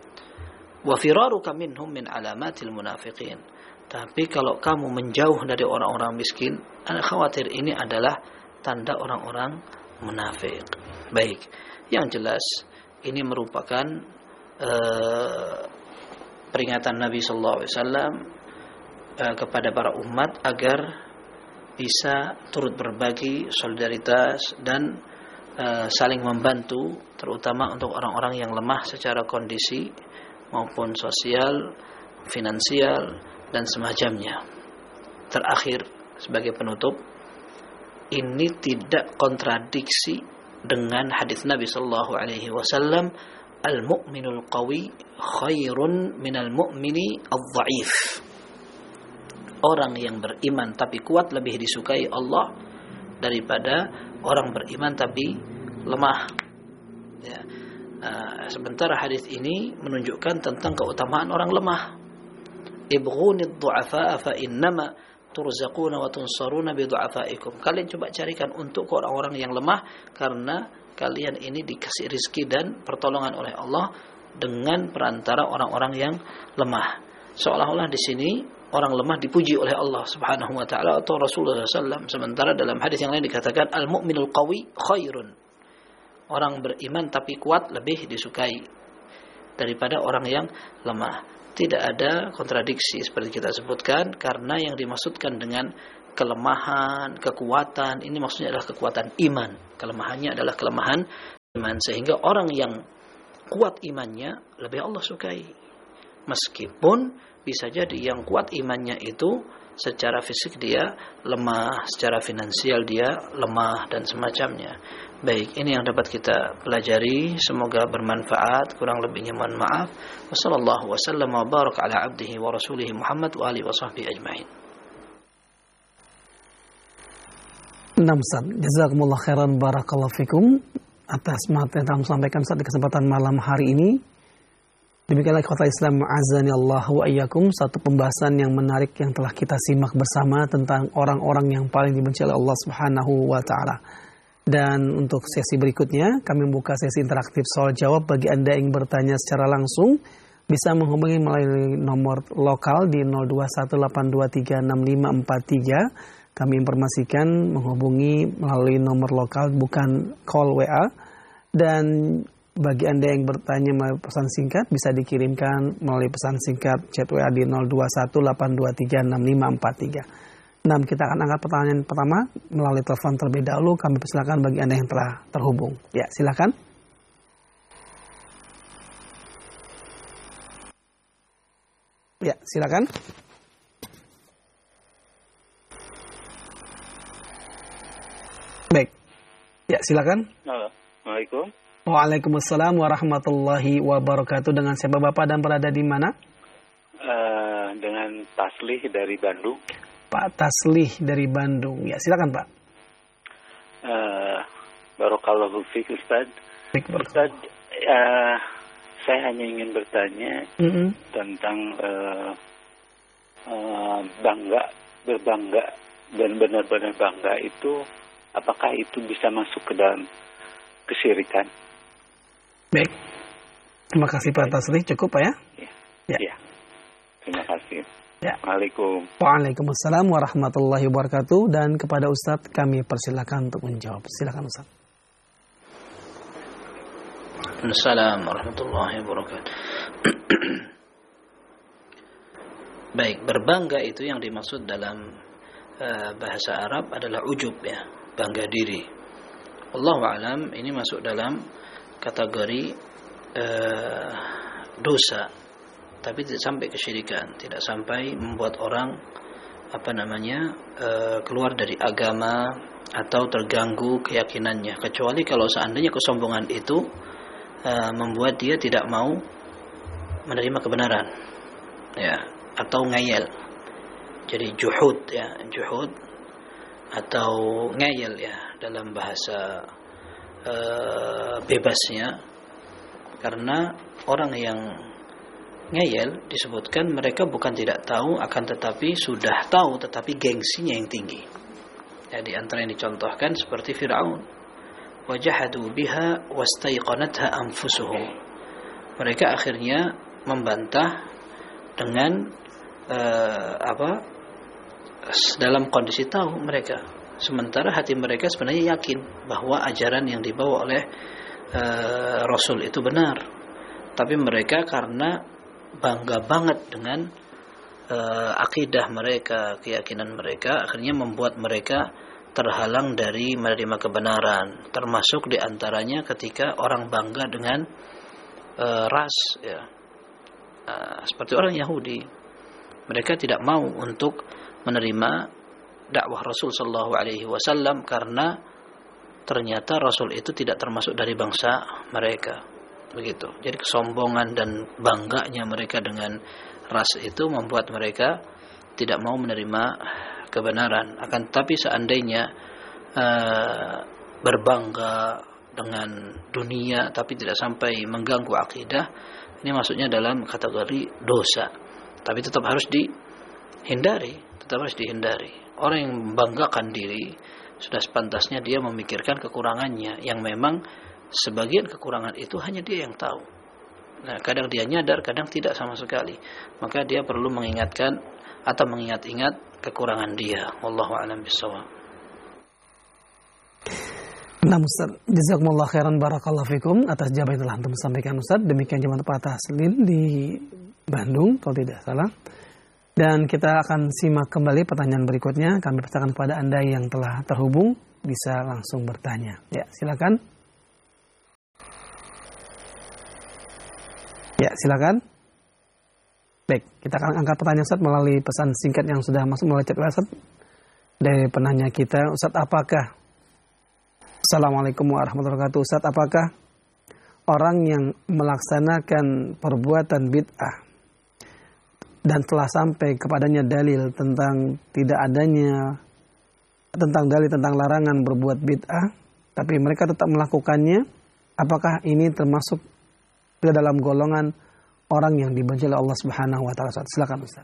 Wa firaruka minhum min alamatil munafiqin. Tapi kalau kamu menjauh dari orang-orang miskin, ana khawatir ini adalah tanda orang-orang munafik. Baik, yang jelas ini merupakan uh, peringatan Nabi sallallahu alaihi wasallam uh, kepada para umat agar bisa turut berbagi, solidaritas dan uh, saling membantu, terutama untuk orang-orang yang lemah secara kondisi maupun sosial, finansial dan semacamnya. Terakhir sebagai penutup, ini tidak kontradiksi dengan hadis Nabi sallallahu alaihi wasallam, al-mu'minul qawi khairun minal mu'mini adh-dha'if. Orang yang beriman tapi kuat lebih disukai Allah daripada orang beriman tapi lemah. Ya. Nah, sementara hadis ini menunjukkan tentang keutamaan orang lemah. Ibghunid du'afa'a fa innama turzaquna wa tunsaruna bi du'afaikum. Kalian coba carikan untuk orang-orang yang lemah, karena kalian ini dikasih rizki dan pertolongan oleh Allah dengan perantara orang-orang yang lemah. Seolah-olah di sini orang lemah dipuji oleh Allah Subhanahu wa taala atau Rasulullah sallallahu alaihi wasallam, sementara dalam hadis yang lain dikatakan al-mu'minul qawi khairun. Orang beriman tapi kuat lebih disukai daripada orang yang lemah. Tidak ada kontradiksi seperti kita sebutkan, karena yang dimaksudkan dengan kelemahan, kekuatan, ini maksudnya adalah kekuatan iman. Kelemahannya adalah kelemahan iman, sehingga orang yang kuat imannya lebih Allah sukai. Meskipun bisa jadi yang kuat imannya itu secara fisik dia lemah, secara finansial dia lemah dan semacamnya. Baik, ini yang dapat kita pelajari, semoga bermanfaat. Kurang lebihnya mohon maaf. Wassallallahu wasallam wa baraka ala abdihi wa rasulihi Muhammad wa alihi wa sahbihi ajma'in. Naam Ustaz, jazakumullah khairan barakallahu fikum atas materi yang telah sampaikan Ustaz di kesempatan malam hari ini. Demikianlah ikhwatal Islam azani Allah wa iyyakum, satu pembahasan yang menarik yang telah kita simak bersama tentang orang-orang yang paling dibenci oleh Allah Subhanahu wa taala. Dan untuk sesi berikutnya kami membuka sesi interaktif soal jawab bagi Anda yang bertanya secara langsung bisa menghubungi melalui nomor lokal di nol dua satu delapan dua tiga enam lima empat tiga. Kami informasikan menghubungi melalui nomor lokal bukan call W A. Dan bagi Anda yang bertanya melalui pesan singkat bisa dikirimkan melalui pesan singkat chat W A di nol dua satu delapan dua tiga enam lima empat tiga. Nah, kita akan angkat pertanyaan pertama melalui telepon terlebih dahulu. Kami persilakan bagi Anda yang telah terhubung. Ya, silakan. Ya, silakan. Baik. Ya, silakan. Assalamualaikum. Waalaikumsalam warahmatullahi wabarakatuh. Dengan siapa Bapak dan berada di mana? Uh, dengan Taslih dari Bandung. Pak Taslih dari Bandung. Ya, silakan Pak. Uh, Barakallahu fiik Ustaz. Baik, Ustaz, uh, saya hanya ingin bertanya mm-hmm. tentang uh, uh, bangga, berbangga dan benar-benar bangga itu, apakah itu bisa masuk ke dalam kesyirikan? Baik. Terima kasih Pak Taslih. Cukup Pak ya? Ya. Ya. Ya. Terima kasih. Ya. Waalaikum. Waalaikumsalam warahmatullahi wabarakatuh. Dan kepada Ustadz kami persilakan untuk menjawab. Silakan Ustadz. Assalamualaikum warahmatullahi wabarakatuh. Baik, berbangga itu yang dimaksud dalam uh, bahasa Arab adalah ujub ya, bangga diri. Wallahu a'lam, ini masuk dalam kategori uh, dosa, tapi tidak sampai kesyirikan, tidak sampai membuat orang apa namanya uh, keluar dari agama atau terganggu keyakinannya, kecuali kalau seandainya kesombongan itu uh, membuat dia tidak mau menerima kebenaran, ya, atau ngayal. Jadi juhud ya, juhud atau ngayal ya dalam bahasa uh, bebasnya. Karena orang yang ngeyel disebutkan mereka bukan tidak tahu, akan tetapi sudah tahu tetapi gengsinya yang tinggi. Ya, di antara yang dicontohkan seperti Fir'aun. Wajahadu biha wastaiqanatha anfusuhum. Mereka akhirnya membantah dengan uh, apa? dalam kondisi tahu mereka. Sementara hati mereka sebenarnya yakin bahwa ajaran yang dibawa oleh Uh, Rasul itu benar, tapi mereka karena bangga banget dengan uh, akidah mereka, keyakinan mereka, akhirnya membuat mereka terhalang dari menerima kebenaran. Termasuk diantaranya ketika orang bangga dengan uh, ras, ya, uh, seperti orang Yahudi, mereka tidak mau untuk menerima dakwah Rasul Sallallahu Alaihi Wasallam karena ternyata Rasul itu tidak termasuk dari bangsa mereka, begitu. Jadi kesombongan dan bangganya mereka dengan ras itu membuat mereka tidak mau menerima kebenaran. Akan tetapi seandainya uh, berbangga dengan dunia tapi tidak sampai mengganggu akidah, ini maksudnya dalam kategori dosa. Tapi tetap harus dihindari, tetap harus dihindari. Orang yang membanggakan diri sudah sepantasnya dia memikirkan kekurangannya, yang memang sebagian kekurangan itu hanya dia yang tahu. Nah, kadang dia nyadar, kadang tidak sama sekali. Maka dia perlu mengingatkan atau mengingat-ingat kekurangan dia. Wallahu a'lam bishawab. Nah Ustaz, jazakumullah khairan barakallahu fikum atas jawaban yang telah antum sampaikan Ustaz. Demikian jawaban Pak Taslih di Bandung kalau tidak salah. Dan kita akan simak kembali pertanyaan berikutnya. Kami persilakan kepada Anda yang telah terhubung bisa langsung bertanya. Ya, silakan. Ya, silakan. Baik, kita akan angkat pertanyaan Ustaz melalui pesan singkat yang sudah masuk melalui chat WhatsApp dari penanya kita. Ustaz, apakah Assalamualaikum warahmatullahi wabarakatuh. Ustaz, apakah orang yang melaksanakan perbuatan bid'ah dan telah sampai kepadanya dalil tentang tidak adanya tentang dalil tentang larangan berbuat bid'ah, tapi mereka tetap melakukannya, apakah ini termasuk ke dalam golongan orang yang dibenci oleh Allah Subhanahu wa taala? Silakan Ustaz.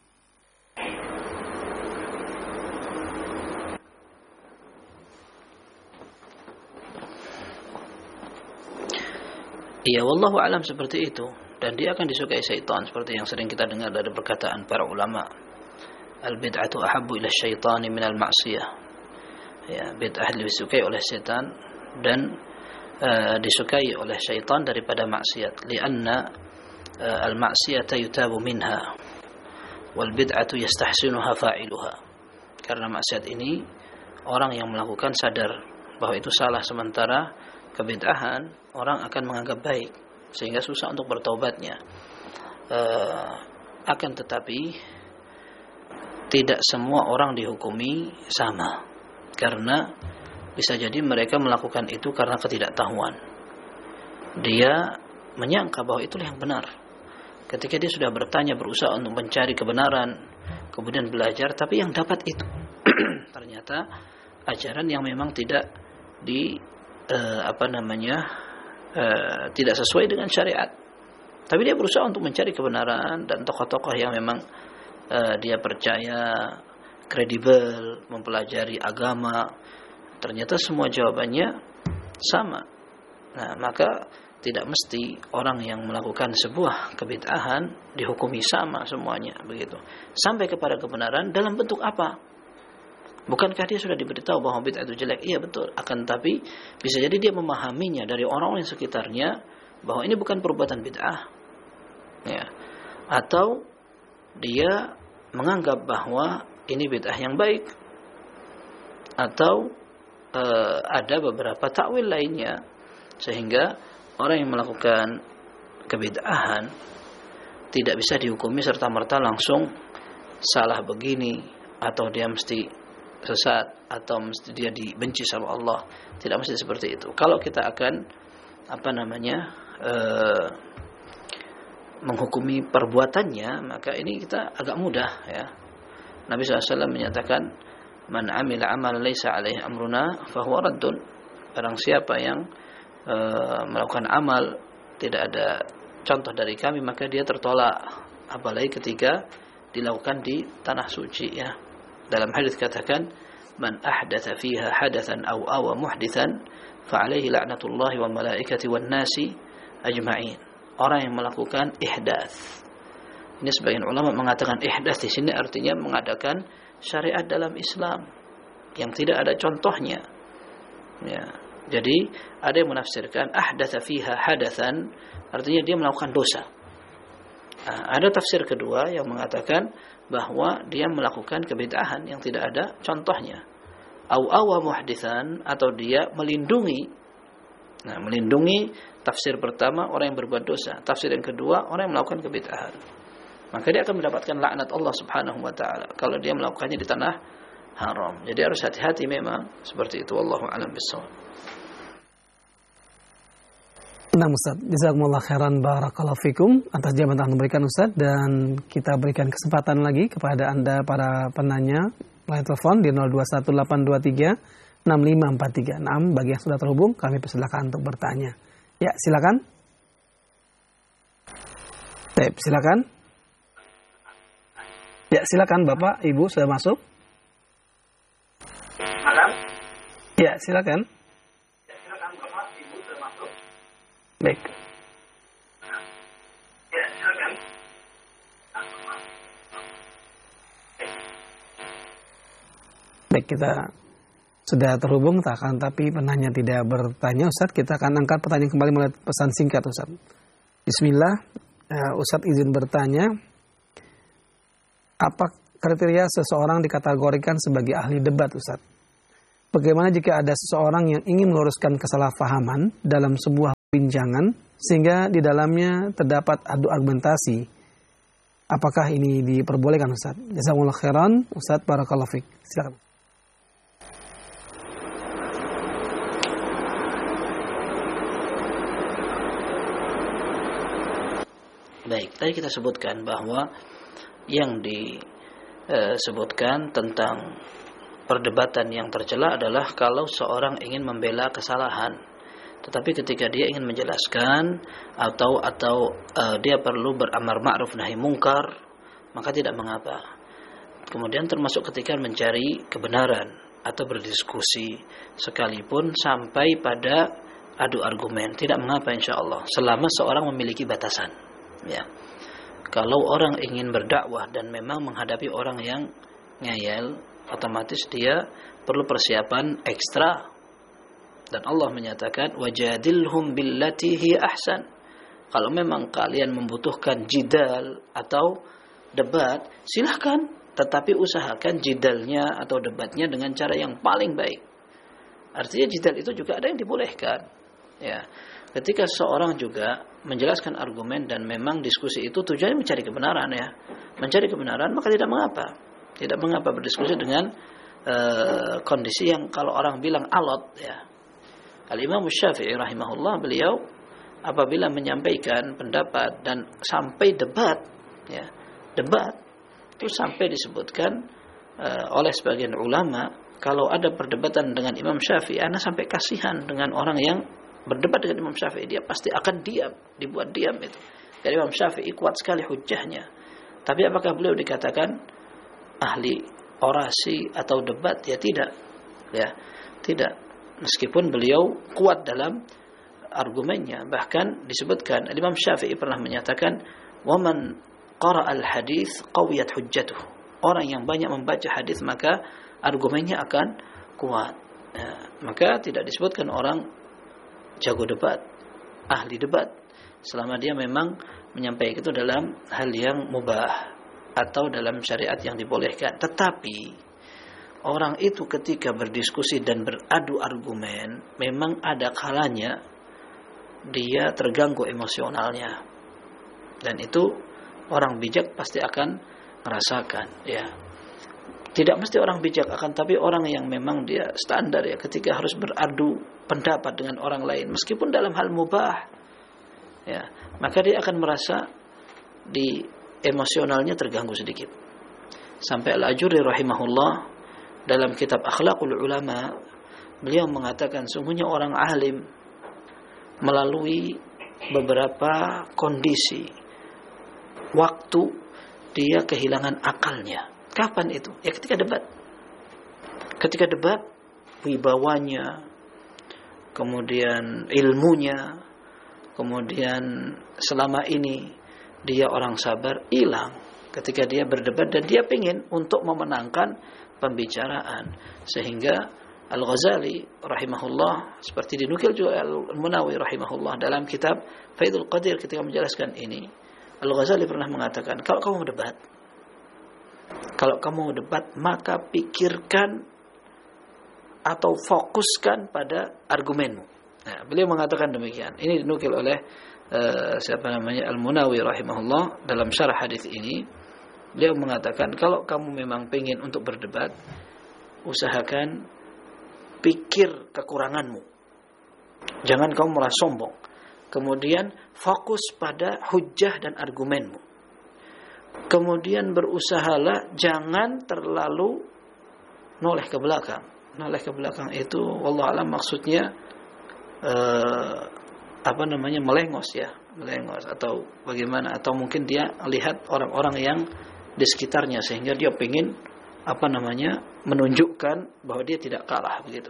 Iya, wallahu alam seperti itu, dan dia akan disukai syaitan seperti yang sering kita dengar dari perkataan para ulama. Al-bid'atu ahabbu ila syaitani minal ma'siyah. Ya, bid'ah lebih disukai oleh syaitan dan Uh, disukai oleh syaitan daripada maksiat, lianna uh, al-maksiyata yutabu minha wal bid'atu yastahsinuha fa'iluha. Karena maksiat ini orang yang melakukan sadar bahwa itu salah, sementara kebid'ahan orang akan menganggap baik sehingga susah untuk bertaubatnya. Uh, akan tetapi tidak semua orang dihukumi sama, karena bisa jadi mereka melakukan itu karena ketidaktahuan. Dia menyangka bahwa itulah yang benar. Ketika dia sudah bertanya, berusaha untuk mencari kebenaran, kemudian belajar, tapi yang dapat itu ternyata ajaran yang memang tidak di eh, apa namanya eh, tidak sesuai dengan syariat. Tapi dia berusaha untuk mencari kebenaran, dan tokoh-tokoh yang memang eh, dia percaya kredibel, mempelajari agama, ternyata semua jawabannya sama. Nah, maka tidak mesti orang yang melakukan sebuah kebid'ahan dihukumi sama semuanya, begitu. Sampai kepada kebenaran dalam bentuk apa? Bukankah dia sudah diberitahu bahwa bid'ah itu jelek? Iya, betul. Akan tapi bisa jadi dia memahaminya dari orang-orang yang sekitarnya bahwa ini bukan perbuatan bid'ah. Ya. Atau dia menganggap bahwa ini bid'ah yang baik. Atau Uh, ada beberapa takwil lainnya, sehingga orang yang melakukan kebid'ahan tidak bisa dihukumi serta-merta langsung salah begini, atau dia mesti sesat, atau mesti dia dibenci sama Allah. Tidak mesti seperti itu. Kalau kita akan apa namanya uh, menghukumi perbuatannya, maka ini kita agak mudah, ya. Nabi shallallahu alaihi wasallam menyatakan, man amila amalan laisa alaihi amruna fahuwa raddun. Barang siapa yang e, melakukan amal tidak ada contoh dari kami, maka dia tertolak, apalagi ketika dilakukan di tanah suci, ya. Dalam hadis katakan, man ahdatsa fiha hadatsan aw awa muhditsan fa alaihi la'natullahi wa malaikati wan nasi ajma'in. Orang yang melakukan ihdats. Ini sebagian ulama mengatakan ihdats di sini artinya mengadakan syariat dalam Islam yang tidak ada contohnya, ya. Jadi ada yang menafsirkan ahdatsa fiha hadatsan artinya dia melakukan dosa. Nah, ada tafsir kedua yang mengatakan bahwa dia melakukan kebid'ahan yang tidak ada contohnya. Au awa muhditsan, atau dia melindungi. Nah, melindungi tafsir pertama orang yang berbuat dosa, tafsir yang kedua orang yang melakukan kebid'ahan. Maka dia akan mendapatkan laknat Allah Subhanahu wa taala kalau dia melakukannya di tanah haram. Jadi harus hati-hati memang seperti itu. Wallahu a'lam bishawab. Nah, Ustaz, jazakumullah khairan barakallahu fikum atas jawaban yang diberikan Ustaz, dan kita berikan kesempatan lagi kepada Anda para penanya melalui telepon di nol dua satu delapan dua tiga enam lima empat tiga enam. Bagi yang sudah terhubung, kami persilakan untuk bertanya. Ya, silakan. Baik, silakan. Ya, silakan Bapak, Ibu sudah masuk. Malam. Ya, silakan. Ya, silakan Bapak, Ibu sudah masuk. Baik. Ya, silakan. Baik, kita sudah terhubung, akan tapi penanya tidak bertanya Ustaz. Kita akan angkat pertanyaan kembali melalui pesan singkat Ustaz. Bismillah, uh, Ustaz izin bertanya, apa kriteria seseorang dikategorikan sebagai ahli debat Ustaz? Bagaimana jika ada seseorang yang ingin meluruskan kesalahpahaman dalam sebuah perbincangan sehingga di dalamnya terdapat adu argumentasi. Apakah ini diperbolehkan, Ustaz? Jazakumullah khairan, Ustaz, barakallahu fiik. Silakan. Baik, tadi kita sebutkan bahwa yang disebutkan tentang perdebatan yang tercela adalah kalau seorang ingin membela kesalahan, tetapi ketika dia ingin menjelaskan atau atau uh, dia perlu beramar ma'ruf nahi mungkar, maka tidak mengapa. Kemudian termasuk ketika mencari kebenaran atau berdiskusi sekalipun sampai pada adu argumen, tidak mengapa insyaallah, selama seorang memiliki batasan. Ya. Kalau orang ingin berdakwah dan memang menghadapi orang yang ngeyel, otomatis dia perlu persiapan ekstra. Dan Allah menyatakan wajadilhum billati hi ahsan. Kalau memang kalian membutuhkan jidal atau debat, silahkan, tetapi usahakan jidalnya atau debatnya dengan cara yang paling baik. Artinya jidal itu juga ada yang dibolehkan. Ya. Ketika seorang juga menjelaskan argumen dan memang diskusi itu tujuannya mencari kebenaran, ya, mencari kebenaran, maka tidak mengapa, tidak mengapa berdiskusi dengan uh, kondisi yang kalau orang bilang alot, ya. Al-Imam Syafi'i rahimahullah, beliau apabila menyampaikan pendapat dan sampai debat, ya, debat itu sampai disebutkan uh, oleh sebagian ulama, kalau ada perdebatan dengan Imam Syafi'i, ana sampai kasihan dengan orang yang berdebat dengan Imam Syafi'i, dia pasti akan diam, dibuat diam itu. Karena Imam Syafi'i kuat sekali hujjahnya. Tapi apakah beliau dikatakan ahli orasi atau debat? Ya tidak. Ya, tidak. Meskipun beliau kuat dalam argumennya, bahkan disebutkan Imam Syafi'i pernah menyatakan, "Waman qara'al hadits qawiyat hujjatuh." Orang yang banyak membaca hadis maka argumennya akan kuat. Ya, maka tidak disebutkan orang jago debat, ahli debat, selama dia memang menyampaikan itu dalam hal yang mubah atau dalam syariat yang dibolehkan. Tetapi orang itu ketika berdiskusi dan beradu argumen, memang ada kalanya dia terganggu emosionalnya, dan itu orang bijak pasti akan merasakan, ya. Tidak mesti orang bijak, akan tapi orang yang memang dia standar, ya, ketika harus beradu pendapat dengan orang lain meskipun dalam hal mubah, ya, maka dia akan merasa di emosionalnya terganggu sedikit. Sampai Al-Ajurri rahimahullah dalam kitab Akhlaqul Ulama, beliau mengatakan sungguhnya orang alim melalui beberapa kondisi, waktu dia kehilangan akalnya. Kapan itu? Ya ketika debat. Ketika debat, wibawanya, kemudian ilmunya, kemudian selama ini dia orang sabar, hilang ketika dia berdebat dan dia ingin untuk memenangkan pembicaraan. Sehingga Al-Ghazali rahimahullah, seperti dinukil juga Al-Munawi rahimahullah dalam kitab Faidul Qadir ketika menjelaskan ini, Al-Ghazali pernah mengatakan, kalau kamu debat, kalau kamu debat, maka pikirkan atau fokuskan pada argumenmu. Nah, beliau mengatakan demikian. Ini dinukil oleh uh, siapa namanya Al-Munawi rahimahullah dalam syarah hadis ini. Beliau mengatakan, kalau kamu memang pengen untuk berdebat, usahakan pikir kekuranganmu. Jangan kamu merasa sombong. Kemudian fokus pada hujjah dan argumenmu. Kemudian berusahalah jangan terlalu noleh ke belakang. Noleh ke belakang itu wallahu alam maksudnya eh, apa namanya melengos, ya, melengos atau bagaimana, atau mungkin dia lihat orang-orang yang di sekitarnya sehingga dia pengen apa namanya menunjukkan bahwa dia tidak kalah begitu.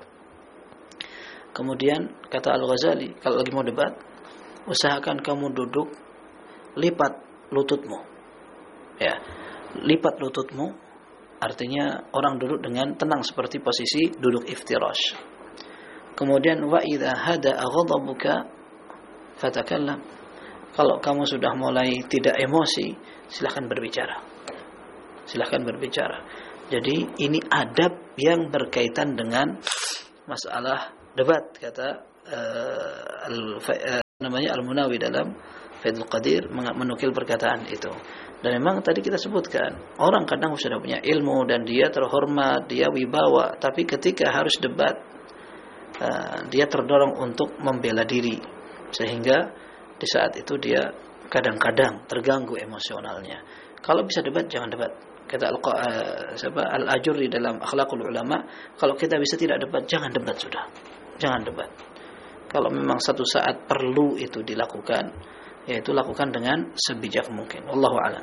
Kemudian kata Al-Ghazali, kalau lagi mau debat, usahakan kamu duduk lipat lututmu. Ya, lipat lututmu artinya orang duduk dengan tenang seperti posisi duduk iftirash. Kemudian wa idza hada ghadabuka fatakallam. Kalau kamu sudah mulai tidak emosi, silakan berbicara. Silakan berbicara. Jadi ini adab yang berkaitan dengan masalah debat, kata uh, al namanya Al-Munawi dalam Fathul Qadir menukil perkataan itu. Dan memang tadi kita sebutkan, orang kadang sudah punya ilmu dan dia terhormat, dia wibawa, tapi ketika harus debat, uh, dia terdorong untuk membela diri, sehingga di saat itu dia kadang-kadang terganggu emosionalnya. Kalau bisa debat, jangan debat. Kata Al-Ajurri dalam Akhlaqul Ulama, kalau kita bisa tidak debat, jangan debat sudah. Jangan debat. Kalau memang satu saat perlu itu dilakukan, yaitu lakukan dengan sebijak mungkin. Wallahu a'lam.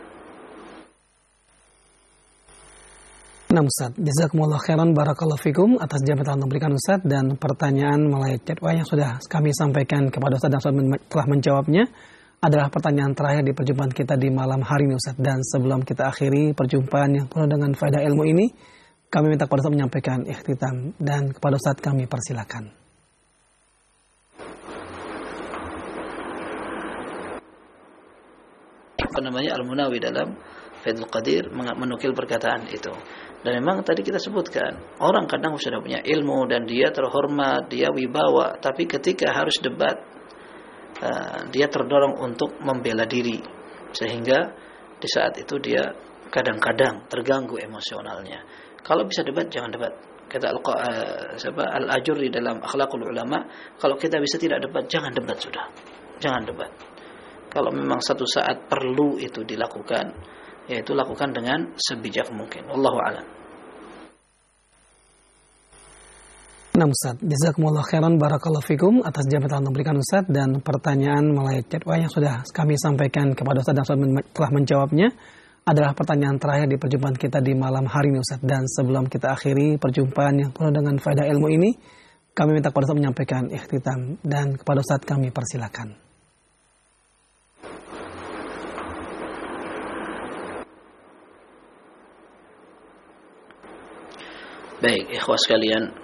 Nah Ustaz, jazakumullah khairan barakallahu fikum atas jabatan memberikan Ustaz dan pertanyaan melalui chat yang sudah kami sampaikan kepada Ustaz dan Ustaz telah menjawabnya adalah pertanyaan terakhir di perjumpaan kita di malam hari ini Ustaz. Dan sebelum kita akhiri perjumpaan yang penuh dengan faedah ilmu ini, kami minta kepada Ustaz menyampaikan ikhtitam dan kepada Ustaz kami persilakan. Apa namanya Al-Munawi dalam Fathul Qadir menukil perkataan itu. Dan memang tadi kita sebutkan, orang kadang sudah punya ilmu dan dia terhormat, dia wibawa, tapi ketika harus debat, uh, dia terdorong untuk membela diri, sehingga di saat itu dia kadang-kadang terganggu emosionalnya. Kalau bisa debat, jangan debat. Kata Al-Ajurri dalam Akhlaqul Ulama, kalau kita bisa tidak debat, jangan debat sudah. Jangan debat. Kalau memang satu saat perlu itu dilakukan, yaitu lakukan dengan sebijak mungkin. Wallahu a'lam. Nah Ustaz, jazakumullah khairan barakallahu fikum atas jabatan memberikan Ustaz dan pertanyaan melalui chat yang sudah kami sampaikan kepada Ustaz dan Ustaz telah menjawabnya adalah pertanyaan terakhir di perjumpaan kita di malam hari ini Ustaz. Dan sebelum kita akhiri perjumpaan yang penuh dengan faedah ilmu ini, kami minta kepada Ustaz menyampaikan ikhtitam dan kepada Ustaz kami persilakan. Baik, ikhwah sekalian,